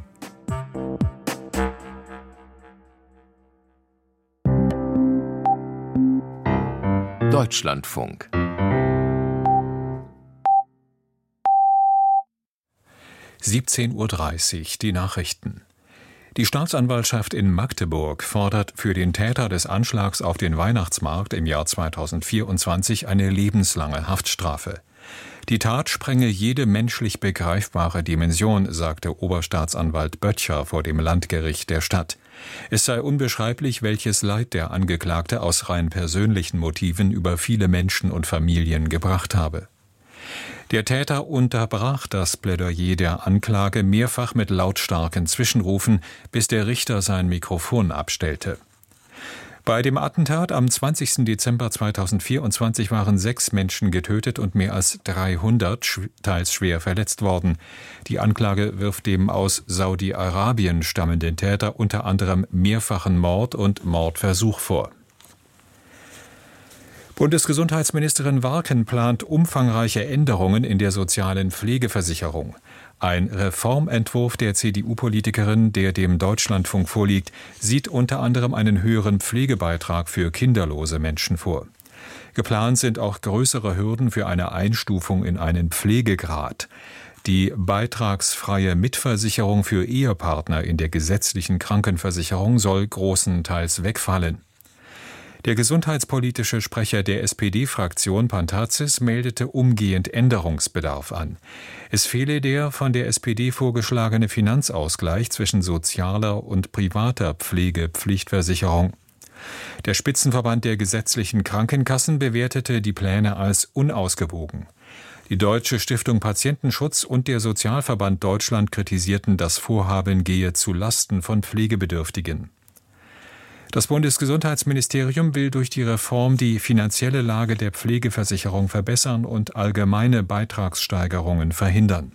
Deutschlandfunk. siebzehn Uhr dreißig, die Nachrichten. Die Staatsanwaltschaft in Magdeburg fordert für den Täter des Anschlags auf den Weihnachtsmarkt im Jahr zweitausendvierundzwanzig eine lebenslange Haftstrafe. Die Tat sprenge jede menschlich begreifbare Dimension, sagte Oberstaatsanwalt Böttcher vor dem Landgericht der Stadt. Es sei unbeschreiblich, welches Leid der Angeklagte aus rein persönlichen Motiven über viele Menschen und Familien gebracht habe. Der Täter unterbrach das Plädoyer der Anklage mehrfach mit lautstarken Zwischenrufen, bis der Richter sein Mikrofon abstellte. Bei dem Attentat am zwanzigsten Dezember zweitausendvierundzwanzig waren sechs Menschen getötet und mehr als dreihundert teils schwer verletzt worden. Die Anklage wirft dem aus Saudi-Arabien stammenden Täter unter anderem mehrfachen Mord und Mordversuch vor. Bundesgesundheitsministerin Warken plant umfangreiche Änderungen in der sozialen Pflegeversicherung. Ein Reformentwurf der C D U-Politikerin, der dem Deutschlandfunk vorliegt, sieht unter anderem einen höheren Pflegebeitrag für kinderlose Menschen vor. Geplant sind auch größere Hürden für eine Einstufung in einen Pflegegrad. Die beitragsfreie Mitversicherung für Ehepartner in der gesetzlichen Krankenversicherung soll großenteils wegfallen. Der gesundheitspolitische Sprecher der S P D-Fraktion Pantazis meldete umgehend Änderungsbedarf an. Es fehle der von der S P D vorgeschlagene Finanzausgleich zwischen sozialer und privater Pflegepflichtversicherung. Der Spitzenverband der gesetzlichen Krankenkassen bewertete die Pläne als unausgewogen. Die Deutsche Stiftung Patientenschutz und der Sozialverband Deutschland kritisierten, das Vorhaben gehe zu Lasten von Pflegebedürftigen. Das Bundesgesundheitsministerium will durch die Reform die finanzielle Lage der Pflegeversicherung verbessern und allgemeine Beitragssteigerungen verhindern.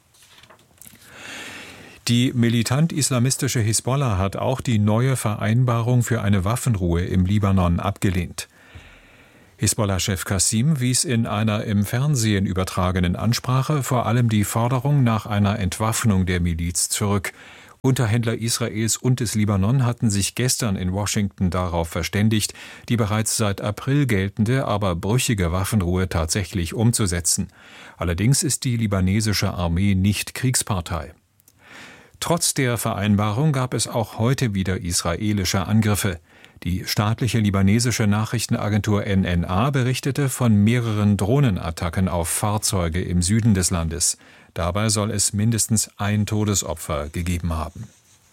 Die militant-islamistische Hisbollah hat auch die neue Vereinbarung für eine Waffenruhe im Libanon abgelehnt. Hisbollah-Chef Qassim wies in einer im Fernsehen übertragenen Ansprache vor allem die Forderung nach einer Entwaffnung der Miliz zurück. Unterhändler Israels und des Libanon hatten sich gestern in Washington darauf verständigt, die bereits seit April geltende, aber brüchige Waffenruhe tatsächlich umzusetzen. Allerdings ist die libanesische Armee nicht Kriegspartei. Trotz der Vereinbarung gab es auch heute wieder israelische Angriffe. Die staatliche libanesische Nachrichtenagentur N N A berichtete von mehreren Drohnenattacken auf Fahrzeuge im Süden des Landes. Dabei soll es mindestens ein Todesopfer gegeben haben.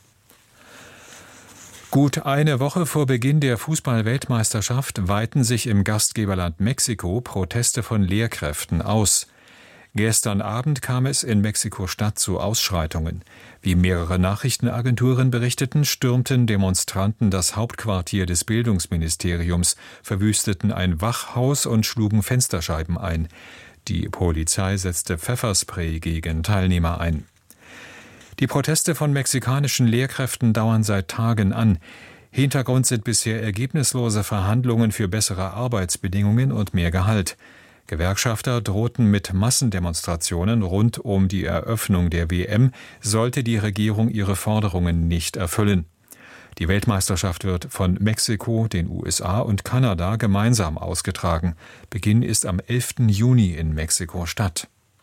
Gut eine Woche vor Beginn der Fußball-Weltmeisterschaft weiten sich im Gastgeberland Mexiko Proteste von Lehrkräften aus. Gestern Abend kam es in Mexiko-Stadt zu Ausschreitungen. Wie mehrere Nachrichtenagenturen berichteten, stürmten Demonstranten das Hauptquartier des Bildungsministeriums, verwüsteten ein Wachhaus und schlugen Fensterscheiben ein. Die Polizei setzte Pfefferspray gegen Teilnehmer ein. Die Proteste von mexikanischen Lehrkräften dauern seit Tagen an. Hintergrund sind bisher ergebnislose Verhandlungen für bessere Arbeitsbedingungen und mehr Gehalt. Gewerkschafter drohten mit Massendemonstrationen rund um die Eröffnung der W M, sollte die Regierung ihre Forderungen nicht erfüllen. Die Weltmeisterschaft wird von Mexiko, den U S A und Kanada gemeinsam ausgetragen. Beginn ist am elften Juni in Mexiko-Stadt.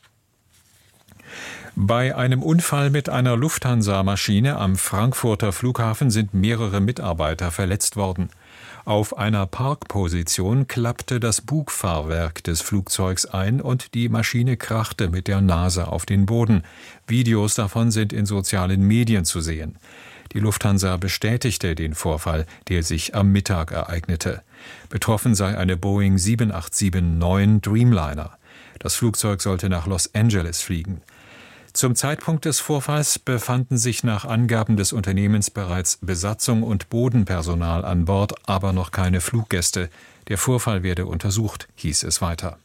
Bei einem Unfall mit einer Lufthansa-Maschine am Frankfurter Flughafen sind mehrere Mitarbeiter verletzt worden. Auf einer Parkposition klappte das Bugfahrwerk des Flugzeugs ein und die Maschine krachte mit der Nase auf den Boden. Videos davon sind in sozialen Medien zu sehen. Die Lufthansa bestätigte den Vorfall, der sich am Mittag ereignete. Betroffen sei eine Boeing sieben acht sieben neun Dreamliner. Das Flugzeug sollte nach Los Angeles fliegen. Zum Zeitpunkt des Vorfalls befanden sich nach Angaben des Unternehmens bereits Besatzung und Bodenpersonal an Bord, aber noch keine Fluggäste. Der Vorfall werde untersucht, hieß es weiter.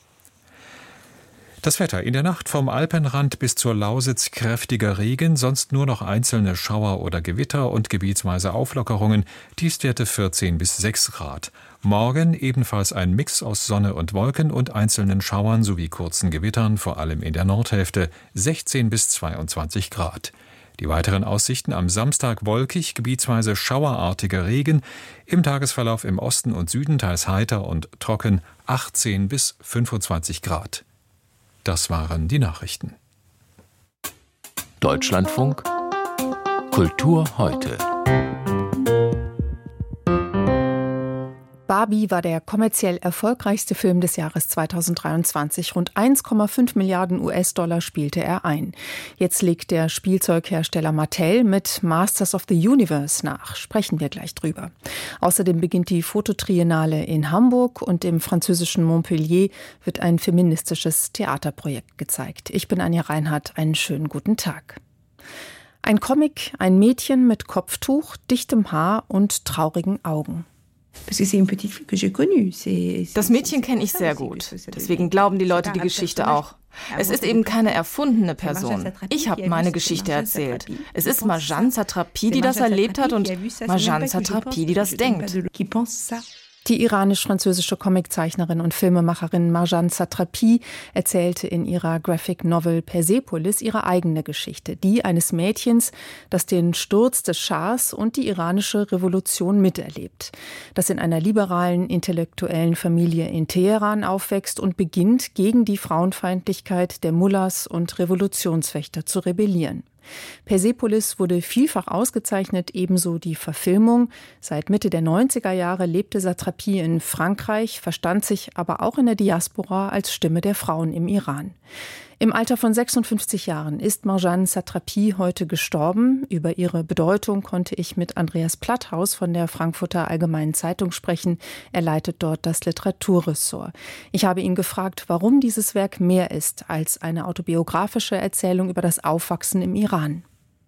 Das Wetter: In der Nacht vom Alpenrand bis zur Lausitz kräftiger Regen, sonst nur noch einzelne Schauer oder Gewitter und gebietsweise Auflockerungen, Tiefstwerte vierzehn bis sechs Grad. Morgen ebenfalls ein Mix aus Sonne und Wolken und einzelnen Schauern sowie kurzen Gewittern, vor allem in der Nordhälfte, sechzehn bis zweiundzwanzig Grad. Die weiteren Aussichten: am Samstag wolkig, gebietsweise schauerartiger Regen, im Tagesverlauf im Osten und Süden teils heiter und trocken, achtzehn bis fünfundzwanzig Grad. Das waren die Nachrichten. Deutschlandfunk Kultur heute. Barbie war der kommerziell erfolgreichste Film des Jahres zweitausenddreiundzwanzig. Rund eins Komma fünf Milliarden U S-Dollar spielte er ein. Jetzt legt der Spielzeughersteller Mattel mit Masters of the Universe nach. Sprechen wir gleich drüber. Außerdem beginnt die Fototriennale in Hamburg und im französischen Montpellier wird ein feministisches Theaterprojekt gezeigt. Ich bin Anja Reinhardt. Einen schönen guten Tag. Ein Comic, ein Mädchen mit Kopftuch, dichtem Haar und traurigen Augen. Das Mädchen kenne ich sehr gut. Deswegen glauben die Leute die Geschichte auch. Es ist eben keine erfundene Person. Ich habe meine Geschichte erzählt. Es ist Marjane Satrapi, die das erlebt hat, und Marjane Satrapi, die das denkt. Die iranisch-französische Comiczeichnerin und Filmemacherin Marjane Satrapi erzählte in ihrer Graphic Novel Persepolis ihre eigene Geschichte, die eines Mädchens, das den Sturz des Schahs und die iranische Revolution miterlebt, das in einer liberalen, intellektuellen Familie in Teheran aufwächst und beginnt, gegen die Frauenfeindlichkeit der Mullahs und Revolutionswächter zu rebellieren. Persepolis wurde vielfach ausgezeichnet, ebenso die Verfilmung. Seit Mitte der neunziger Jahre lebte Satrapi in Frankreich, verstand sich aber auch in der Diaspora als Stimme der Frauen im Iran. Im Alter von sechsundfünfzig Jahren ist Marjane Satrapi heute gestorben. Über ihre Bedeutung konnte ich mit Andreas Platthaus von der Frankfurter Allgemeinen Zeitung sprechen. Er leitet dort das Literaturressort. Ich habe ihn gefragt, warum dieses Werk mehr ist als eine autobiografische Erzählung über das Aufwachsen im Iran.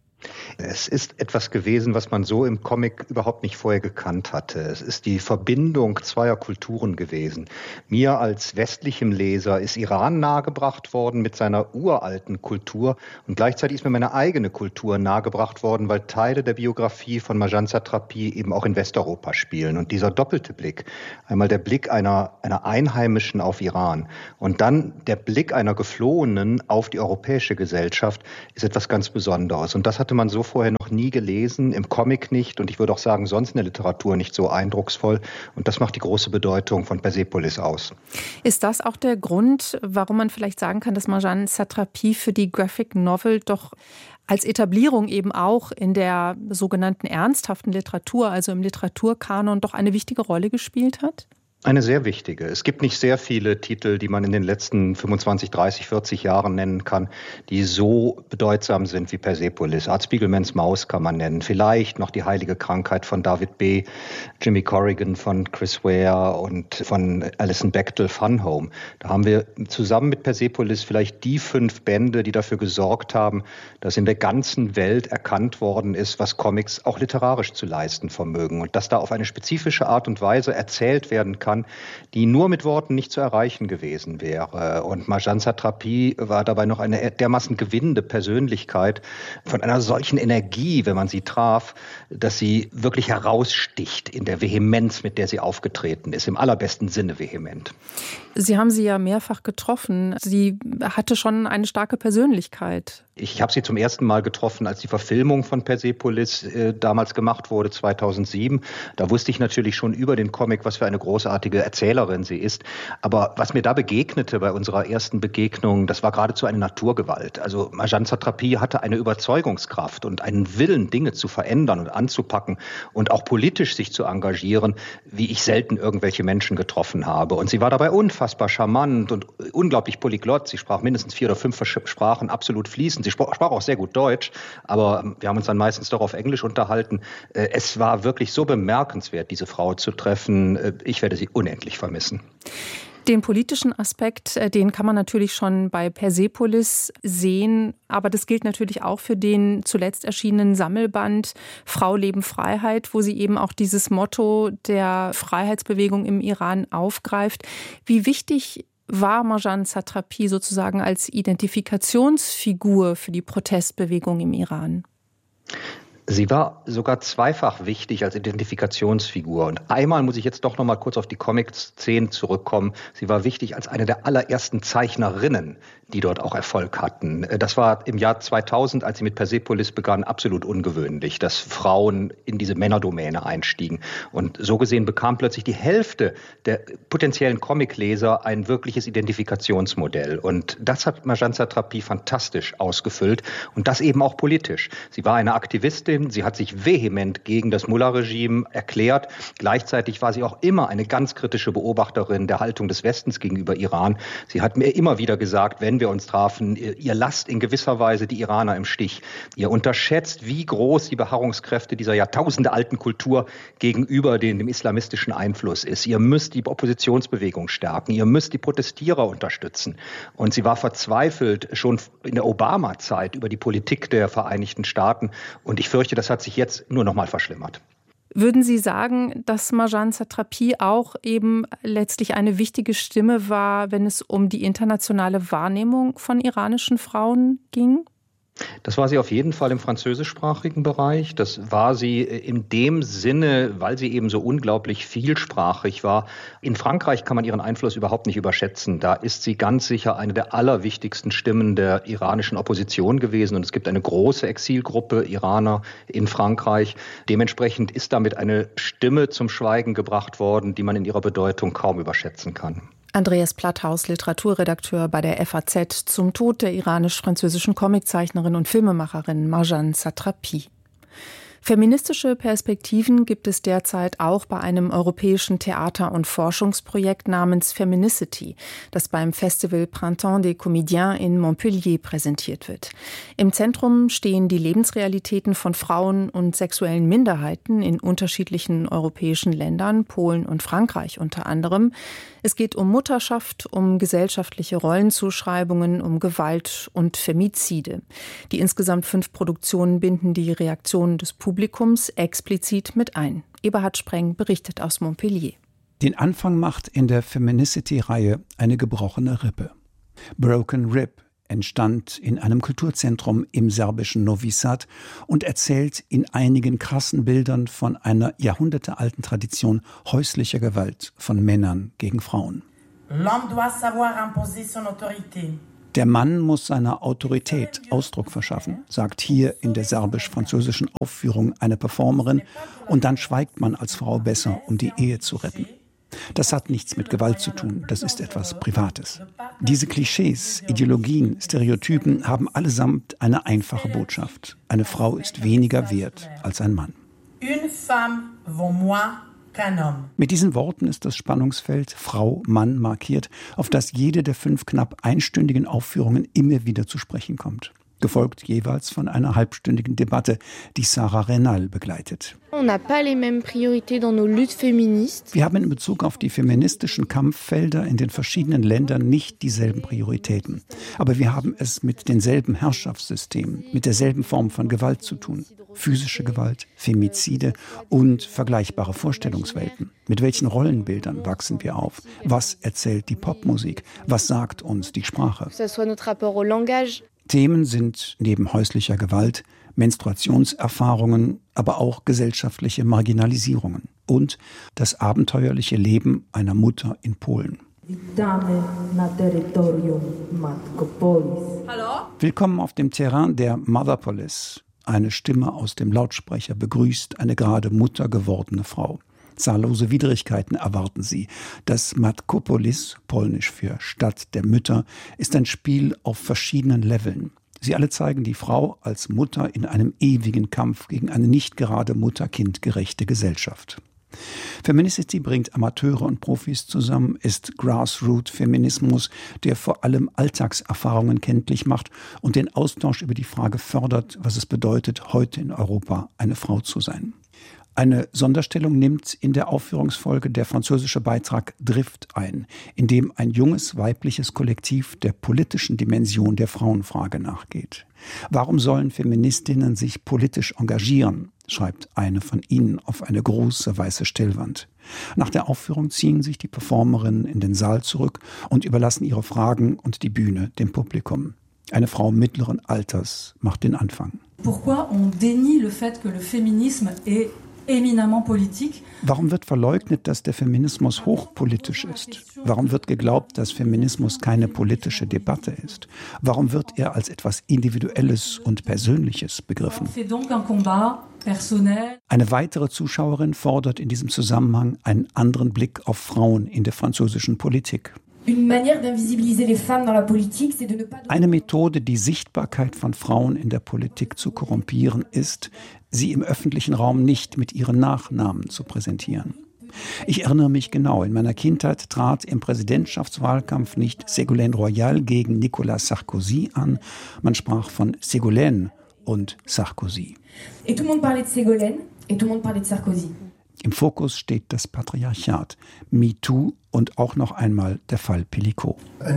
Es ist etwas gewesen, was man so im Comic überhaupt nicht vorher gekannt hatte. Es ist die Verbindung zweier Kulturen gewesen. Mir als westlichem Leser ist Iran nahegebracht worden mit seiner uralten Kultur und gleichzeitig ist mir meine eigene Kultur nahegebracht worden, weil Teile der Biografie von Marjane Satrapi eben auch in Westeuropa spielen. Und dieser doppelte Blick, einmal der Blick einer, einer Einheimischen auf Iran und dann der Blick einer Geflohenen auf die europäische Gesellschaft, ist etwas ganz Besonderes. Und das hat hatte man so vorher noch nie gelesen, im Comic nicht und ich würde auch sagen, sonst in der Literatur nicht so eindrucksvoll. Und das macht die große Bedeutung von Persepolis aus. Ist das auch der Grund, warum man vielleicht sagen kann, dass Marjane Satrapi für die Graphic Novel doch als Etablierung eben auch in der sogenannten ernsthaften Literatur, also im Literaturkanon, doch eine wichtige Rolle gespielt hat? Eine sehr wichtige. Es gibt nicht sehr viele Titel, die man in den letzten fünfundzwanzig, dreißig, vierzig Jahren nennen kann, die so bedeutsam sind wie Persepolis. Art Spiegelmans Maus kann man nennen. Vielleicht noch Die heilige Krankheit von David B., Jimmy Corrigan von Chris Ware und von Alison Bechdel Fun Home. Da haben wir zusammen mit Persepolis vielleicht die fünf Bände, die dafür gesorgt haben, dass in der ganzen Welt erkannt worden ist, was Comics auch literarisch zu leisten vermögen und dass da auf eine spezifische Art und Weise erzählt werden kann, die nur mit Worten nicht zu erreichen gewesen wäre. Und Marjane Satrapi war dabei noch eine dermaßen gewinnende Persönlichkeit von einer solchen Energie, wenn man sie traf, dass sie wirklich heraussticht in der Vehemenz, mit der sie aufgetreten ist, im allerbesten Sinne vehement. Sie haben sie ja mehrfach getroffen. Sie hatte schon eine starke Persönlichkeit. Ich habe sie zum ersten Mal getroffen, als die Verfilmung von Persepolis äh, damals gemacht wurde, zweitausendsieben. Da wusste ich natürlich schon über den Comic, was für eine großartige Erzählerin sie ist. Aber was mir da begegnete bei unserer ersten Begegnung, das war geradezu eine Naturgewalt. Also Marjane Satrapi hatte eine Überzeugungskraft und einen Willen, Dinge zu verändern und anzupacken und auch politisch sich zu engagieren, wie ich selten irgendwelche Menschen getroffen habe. Und sie war dabei unfassbar charmant und unglaublich polyglott. Sie sprach mindestens vier oder fünf Sprachen absolut fließend. Sie sprach auch sehr gut Deutsch, aber wir haben uns dann meistens doch auf Englisch unterhalten. Es war wirklich so bemerkenswert, diese Frau zu treffen. Ich werde sie unendlich vermissen. Den politischen Aspekt, den kann man natürlich schon bei Persepolis sehen, aber das gilt natürlich auch für den zuletzt erschienenen Sammelband Frau, Leben, Freiheit, wo sie eben auch dieses Motto der Freiheitsbewegung im Iran aufgreift. Wie wichtig war Marjane Satrapi sozusagen als Identifikationsfigur für die Protestbewegung im Iran? Sie war sogar zweifach wichtig als Identifikationsfigur. Und einmal muss ich jetzt doch noch mal kurz auf die Comic-Szene zurückkommen. Sie war wichtig als eine der allerersten Zeichnerinnen, die dort auch Erfolg hatten. Das war im Jahr zweitausend, als sie mit Persepolis begann, absolut ungewöhnlich, dass Frauen in diese Männerdomäne einstiegen. Und so gesehen bekam plötzlich die Hälfte der potenziellen Comicleser ein wirkliches Identifikationsmodell. Und das hat Marjane Satrapi fantastisch ausgefüllt und das eben auch politisch. Sie war eine Aktivistin, sie hat sich vehement gegen das Mullah-Regime erklärt. Gleichzeitig war sie auch immer eine ganz kritische Beobachterin der Haltung des Westens gegenüber Iran. Sie hat mir immer wieder gesagt, wenn wir uns trafen, ihr lasst in gewisser Weise die Iraner im Stich. Ihr unterschätzt, wie groß die Beharrungskräfte dieser jahrtausendealten Kultur gegenüber dem, dem islamistischen Einfluss ist. Ihr müsst die Oppositionsbewegung stärken. Ihr müsst die Protestierer unterstützen. Und sie war verzweifelt schon in der Obama-Zeit über die Politik der Vereinigten Staaten. Und ich fürchte, das hat sich jetzt nur noch mal verschlimmert. Würden Sie sagen, dass Marjane Satrapi auch eben letztlich eine wichtige Stimme war, wenn es um die internationale Wahrnehmung von iranischen Frauen ging? Das war sie auf jeden Fall im französischsprachigen Bereich. Das war sie in dem Sinne, weil sie eben so unglaublich vielsprachig war. In Frankreich kann man ihren Einfluss überhaupt nicht überschätzen. Da ist sie ganz sicher eine der allerwichtigsten Stimmen der iranischen Opposition gewesen. Und es gibt eine große Exilgruppe Iraner in Frankreich. Dementsprechend ist damit eine Stimme zum Schweigen gebracht worden, die man in ihrer Bedeutung kaum überschätzen kann. Andreas Platthaus, Literaturredakteur bei der F A Z, zum Tod der iranisch-französischen Comiczeichnerin und Filmemacherin Marjane Satrapi. Feministische Perspektiven gibt es derzeit auch bei einem europäischen Theater- und Forschungsprojekt namens Feminicity, das beim Festival Printemps des Comédiens in Montpellier präsentiert wird. Im Zentrum stehen die Lebensrealitäten von Frauen und sexuellen Minderheiten in unterschiedlichen europäischen Ländern, Polen und Frankreich unter anderem. Es geht um Mutterschaft, um gesellschaftliche Rollenzuschreibungen, um Gewalt und Femizide. Die insgesamt fünf Produktionen binden die Reaktionen des Publikums explizit mit ein. Eberhard Spreng berichtet aus Montpellier. Den Anfang macht in der Feminicity-Reihe eine gebrochene Rippe. Broken Rib entstand in einem Kulturzentrum im serbischen Novi Sad und erzählt in einigen krassen Bildern von einer jahrhundertealten Tradition häuslicher Gewalt von Männern gegen Frauen. L'homme doit savoir imposer son autorité. Der Mann muss seiner Autorität Ausdruck verschaffen, sagt hier in der serbisch-französischen Aufführung eine Performerin, und dann schweigt man als Frau besser, um die Ehe zu retten. Das hat nichts mit Gewalt zu tun, das ist etwas Privates. Diese Klischees, Ideologien, Stereotypen haben allesamt eine einfache Botschaft. Eine Frau ist weniger wert als ein Mann. Une femme vaut moins qu'un homme. Mit diesen Worten ist das Spannungsfeld Frau-Mann markiert, auf das jede der fünf knapp einstündigen Aufführungen immer wieder zu sprechen kommt. Gefolgt jeweils von einer halbstündigen Debatte, die Sarah Renal begleitet. Wir haben in Bezug auf die feministischen Kampffelder in den verschiedenen Ländern nicht dieselben Prioritäten. Aber wir haben es mit denselben Herrschaftssystemen, mit derselben Form von Gewalt zu tun. Physische Gewalt, Femizide und vergleichbare Vorstellungswelten. Mit welchen Rollenbildern wachsen wir auf? Was erzählt die Popmusik? Was sagt uns die Sprache? Themen sind neben häuslicher Gewalt, Menstruationserfahrungen, aber auch gesellschaftliche Marginalisierungen und das abenteuerliche Leben einer Mutter in Polen. Willkommen auf dem Terrain der Motherpolis. Eine Stimme aus dem Lautsprecher begrüßt eine gerade Mutter gewordene Frau. Zahllose Widrigkeiten erwarten sie. Das Matkopolis, polnisch für Stadt der Mütter, ist ein Spiel auf verschiedenen Leveln. Sie alle zeigen die Frau als Mutter in einem ewigen Kampf gegen eine nicht gerade Mutter-Kind-gerechte Gesellschaft. Feminicity bringt Amateure und Profis zusammen, ist Grassroot-Feminismus, der vor allem Alltagserfahrungen kenntlich macht und den Austausch über die Frage fördert, was es bedeutet, heute in Europa eine Frau zu sein. Eine Sonderstellung nimmt in der Aufführungsfolge der französische Beitrag Drift ein, in dem ein junges weibliches Kollektiv der politischen Dimension der Frauenfrage nachgeht. Warum sollen Feministinnen sich politisch engagieren, schreibt eine von ihnen auf eine große weiße Stellwand. Nach der Aufführung ziehen sich die Performerinnen in den Saal zurück und überlassen ihre Fragen und die Bühne dem Publikum. Eine Frau mittleren Alters macht den Anfang. Pourquoi on dénie le fait que le féminisme est Warum wird verleugnet, dass der Feminismus hochpolitisch ist? Warum wird geglaubt, dass Feminismus keine politische Debatte ist? Warum wird er als etwas Individuelles und Persönliches begriffen? Eine weitere Zuschauerin fordert in diesem Zusammenhang einen anderen Blick auf Frauen in der französischen Politik. Eine Methode, die Sichtbarkeit von Frauen in der Politik zu korrumpieren, ist, sie im öffentlichen Raum nicht mit ihren Nachnamen zu präsentieren. Ich erinnere mich genau, in meiner Kindheit trat im Präsidentschaftswahlkampf nicht Ségolène Royal gegen Nicolas Sarkozy an, man sprach von Ségolène und Sarkozy. Et tout le monde parlait de Ségolène et tout le monde parlait de Sarkozy. Im Fokus steht das Patriarchat, MeToo und auch noch einmal der Fall Pellicot.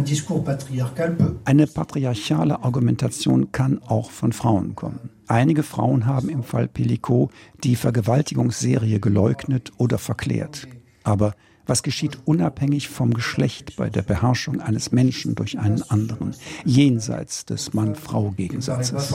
Eine patriarchale Argumentation kann auch von Frauen kommen. Einige Frauen haben im Fall Pellicot die Vergewaltigungsserie geleugnet oder verklärt. Aber Was geschieht unabhängig vom Geschlecht bei der Beherrschung eines Menschen durch einen anderen, jenseits des Mann-Frau-Gegensatzes?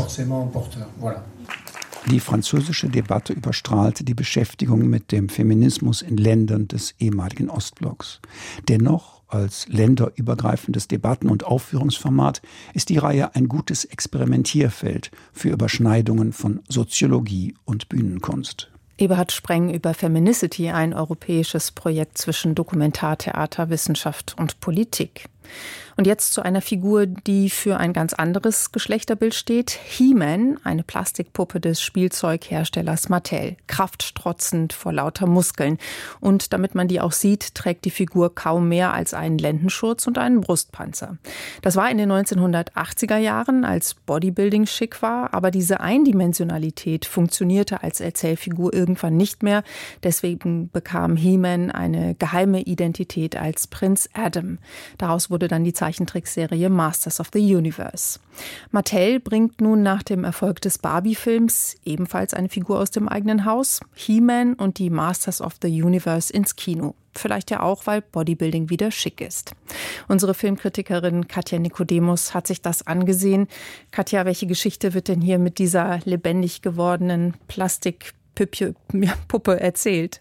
Die französische Debatte überstrahlte die Beschäftigung mit dem Feminismus in Ländern des ehemaligen Ostblocks. Dennoch, als länderübergreifendes Debatten- und Aufführungsformat, ist die Reihe ein gutes Experimentierfeld für Überschneidungen von Soziologie und Bühnenkunst. Eberhard Spreng über Feminicity, ein europäisches Projekt zwischen Dokumentartheater, Wissenschaft und Politik. Und jetzt zu einer Figur, die für ein ganz anderes Geschlechterbild steht. He-Man, eine Plastikpuppe des Spielzeugherstellers Mattel. Kraftstrotzend vor lauter Muskeln. Und damit man die auch sieht, trägt die Figur kaum mehr als einen Lendenschurz und einen Brustpanzer. Das war in den neunzehnhundertachtziger Jahren, als Bodybuilding schick war. Aber diese Eindimensionalität funktionierte als Erzählfigur irgendwann nicht mehr. Deswegen bekam He-Man eine geheime Identität als Prinz Adam. Daraus wurde dann die Zeichentrickserie Masters of the Universe. Mattel bringt nun nach dem Erfolg des Barbie-Films ebenfalls eine Figur aus dem eigenen Haus, He-Man und die Masters of the Universe, ins Kino. Vielleicht ja auch, weil Bodybuilding wieder schick ist. Unsere Filmkritikerin Katja Nikodemus hat sich das angesehen. Katja, welche Geschichte wird denn hier mit dieser lebendig gewordenen Plastikpuppe erzählt?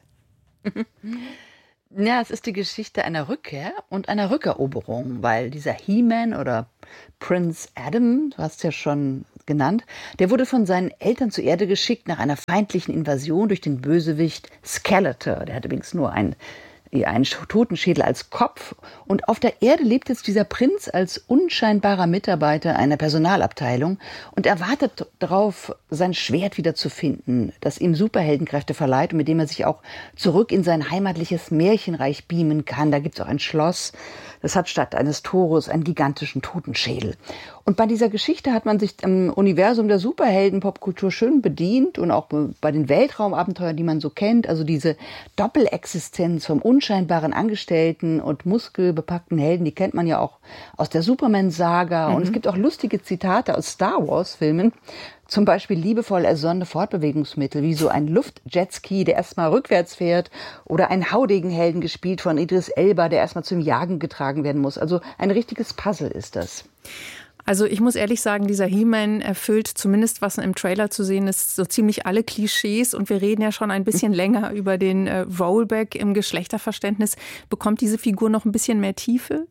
Ja, es ist die Geschichte einer Rückkehr und einer Rückeroberung, weil dieser He-Man oder Prinz Adam, du hast es ja schon genannt, der wurde von seinen Eltern zur Erde geschickt nach einer feindlichen Invasion durch den Bösewicht Skeletor. Der hatte übrigens nur ein einen Totenschädel als Kopf. Und auf der Erde lebt jetzt dieser Prinz als unscheinbarer Mitarbeiter einer Personalabteilung und er wartet darauf, sein Schwert wiederzufinden, das ihm Superheldenkräfte verleiht und mit dem er sich auch zurück in sein heimatliches Märchenreich beamen kann. Da gibt es auch ein Schloss, das hat statt eines Tores einen gigantischen Totenschädel. Und bei dieser Geschichte hat man sich im Universum der Superhelden-Popkultur schön bedient und auch bei den Weltraumabenteuern, die man so kennt, also diese Doppelexistenz vom unscheinbaren Angestellten und muskelbepackten Helden, die kennt man ja auch aus der Superman-Saga. Mhm. Und es gibt auch lustige Zitate aus Star Wars-Filmen, zum Beispiel liebevoll ersonnene Fortbewegungsmittel, wie so ein Luftjetski, der erstmal rückwärts fährt, oder ein Haudegen-Helden gespielt von Idris Elba, der erstmal zum Jagen getragen werden muss. Also ein richtiges Puzzle ist das. Also ich muss ehrlich sagen, dieser He-Man erfüllt zumindest, was im Trailer zu sehen ist, so ziemlich alle Klischees. Und wir reden ja schon ein bisschen länger über den äh, Rollback im Geschlechterverständnis. Bekommt diese Figur noch ein bisschen mehr Tiefe?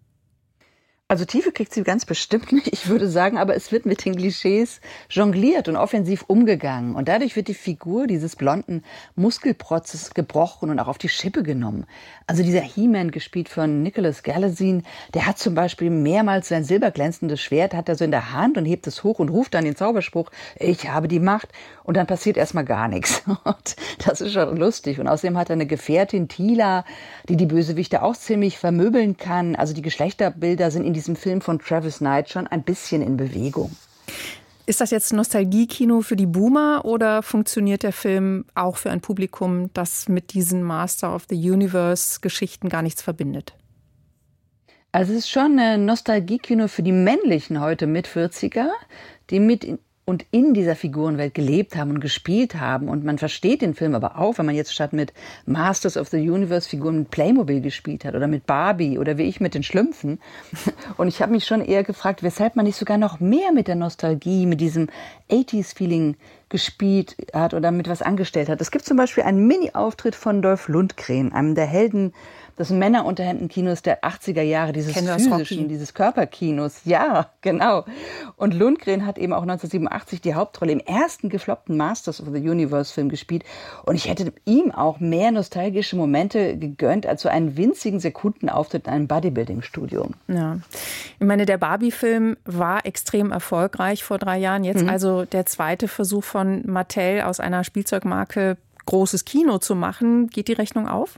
Also Tiefe kriegt sie ganz bestimmt nicht, ich würde sagen, aber es wird mit den Klischees jongliert und offensiv umgegangen. Und dadurch wird die Figur dieses blonden Muskelprotzes gebrochen und auch auf die Schippe genommen. Also dieser He-Man, gespielt von Nicholas Galitzine, der hat zum Beispiel mehrmals sein silberglänzendes Schwert, hat er so in der Hand und hebt es hoch und ruft dann den Zauberspruch, ich habe die Macht. Und dann passiert erstmal gar nichts. Und das ist schon lustig. Und außerdem hat er eine Gefährtin, Teela, die die Bösewichte auch ziemlich vermöbeln kann. Also die Geschlechterbilder sind in diesem Film von Travis Knight schon ein bisschen in Bewegung. Ist das jetzt Nostalgie-Kino für die Boomer oder funktioniert der Film auch für ein Publikum, das mit diesen Master of the Universe-Geschichten gar nichts verbindet? Also es ist schon ein Nostalgie-Kino für die männlichen heute mit vierziger, die mit in und in dieser Figurenwelt gelebt haben und gespielt haben. Und man versteht den Film aber auch, wenn man jetzt statt mit Masters of the Universe Figuren mit Playmobil gespielt hat oder mit Barbie oder wie ich mit den Schlümpfen. Und ich habe mich schon eher gefragt, weshalb man nicht sogar noch mehr mit der Nostalgie, mit diesem achtziger-Feeling gespielt hat oder mit was angestellt hat. Es gibt zum Beispiel einen Mini-Auftritt von Dolph Lundgren, einem der Helden des Männerunterhemden-Kinos der achtziger Jahre, dieses physischen, dieses Körperkinos. Ja, genau. Und Lundgren hat eben auch neunzehnhundertsiebenundachtzig die Hauptrolle im ersten gefloppten Masters of the Universe-Film gespielt. Und ich hätte ihm auch mehr nostalgische Momente gegönnt als so einen winzigen Sekundenauftritt in einem Bodybuilding-Studio. Ja, ich meine, der Barbie-Film war extrem erfolgreich vor drei Jahren. Jetzt mhm. also der zweite Versuch von Mattel aus einer Spielzeugmarke großes Kino zu machen. Geht die Rechnung auf?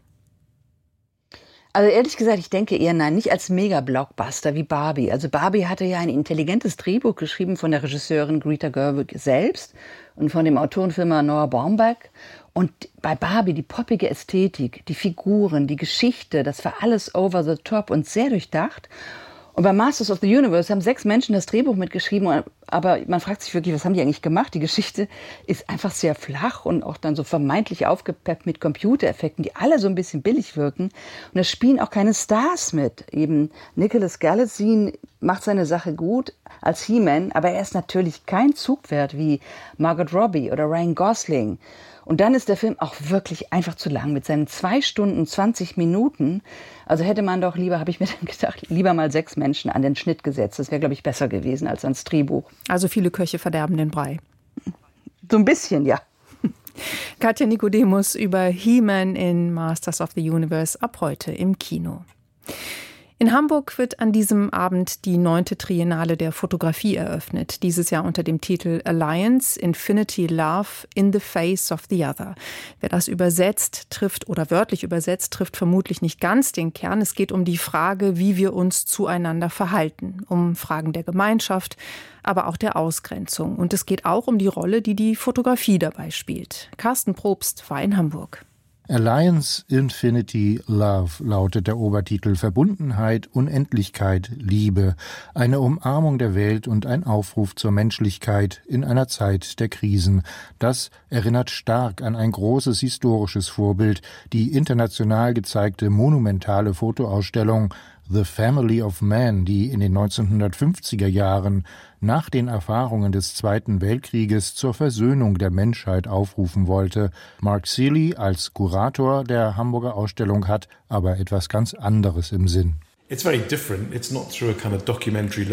Also ehrlich gesagt, ich denke eher nein, nicht als Mega-Blockbuster wie Barbie. Also Barbie hatte ja ein intelligentes Drehbuch geschrieben von der Regisseurin Greta Gerwig selbst und von dem Autorenfilmer Noah Baumbach. Und bei Barbie die poppige Ästhetik, die Figuren, die Geschichte, das war alles over the top und sehr durchdacht. Und bei Masters of the Universe haben sechs Menschen das Drehbuch mitgeschrieben, Aber man fragt sich wirklich, was haben die eigentlich gemacht? Die Geschichte ist einfach sehr flach und auch dann so vermeintlich aufgepeppt mit Computereffekten, die alle so ein bisschen billig wirken. Und da spielen auch keine Stars mit. Eben Nicholas Galitzine macht seine Sache gut als He-Man, aber er ist natürlich kein Zugpferd wie Margot Robbie oder Ryan Gosling. Und dann ist der Film auch wirklich einfach zu lang mit seinen zwei Stunden zwanzig Minuten. Also hätte man doch lieber, habe ich mir dann gedacht, lieber mal sechs Menschen an den Schnitt gesetzt. Das wäre, glaube ich, besser gewesen als ans Drehbuch. Also viele Köche verderben den Brei. So ein bisschen, ja. Katja Nicodemus über He-Man in Masters of the Universe ab heute im Kino. In Hamburg wird an diesem Abend die neunte Triennale der Fotografie eröffnet. Dieses Jahr unter dem Titel Alliance, Infinity Love in the Face of the Other. Wer das übersetzt, trifft oder wörtlich übersetzt, trifft vermutlich nicht ganz den Kern. Es geht um die Frage, wie wir uns zueinander verhalten. Um Fragen der Gemeinschaft, aber auch der Ausgrenzung. Und es geht auch um die Rolle, die die Fotografie dabei spielt. Carsten Probst war in Hamburg. Alliance Infinity Love lautet der Obertitel. Verbundenheit, Unendlichkeit, Liebe. Eine Umarmung der Welt und ein Aufruf zur Menschlichkeit in einer Zeit der Krisen. Das erinnert stark an ein großes historisches Vorbild, die international gezeigte monumentale Fotoausstellung The Family of Man, die in den neunzehnhundertfünfziger Jahren nach den Erfahrungen des Zweiten Weltkrieges zur Versöhnung der Menschheit aufrufen wollte. Mark Seeley als Kurator der Hamburger Ausstellung hat aber etwas ganz anderes im Sinn. Es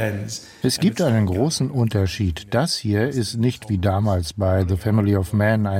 gibt einen großen Unterschied. Das hier ist nicht wie damals bei The Family of Man ein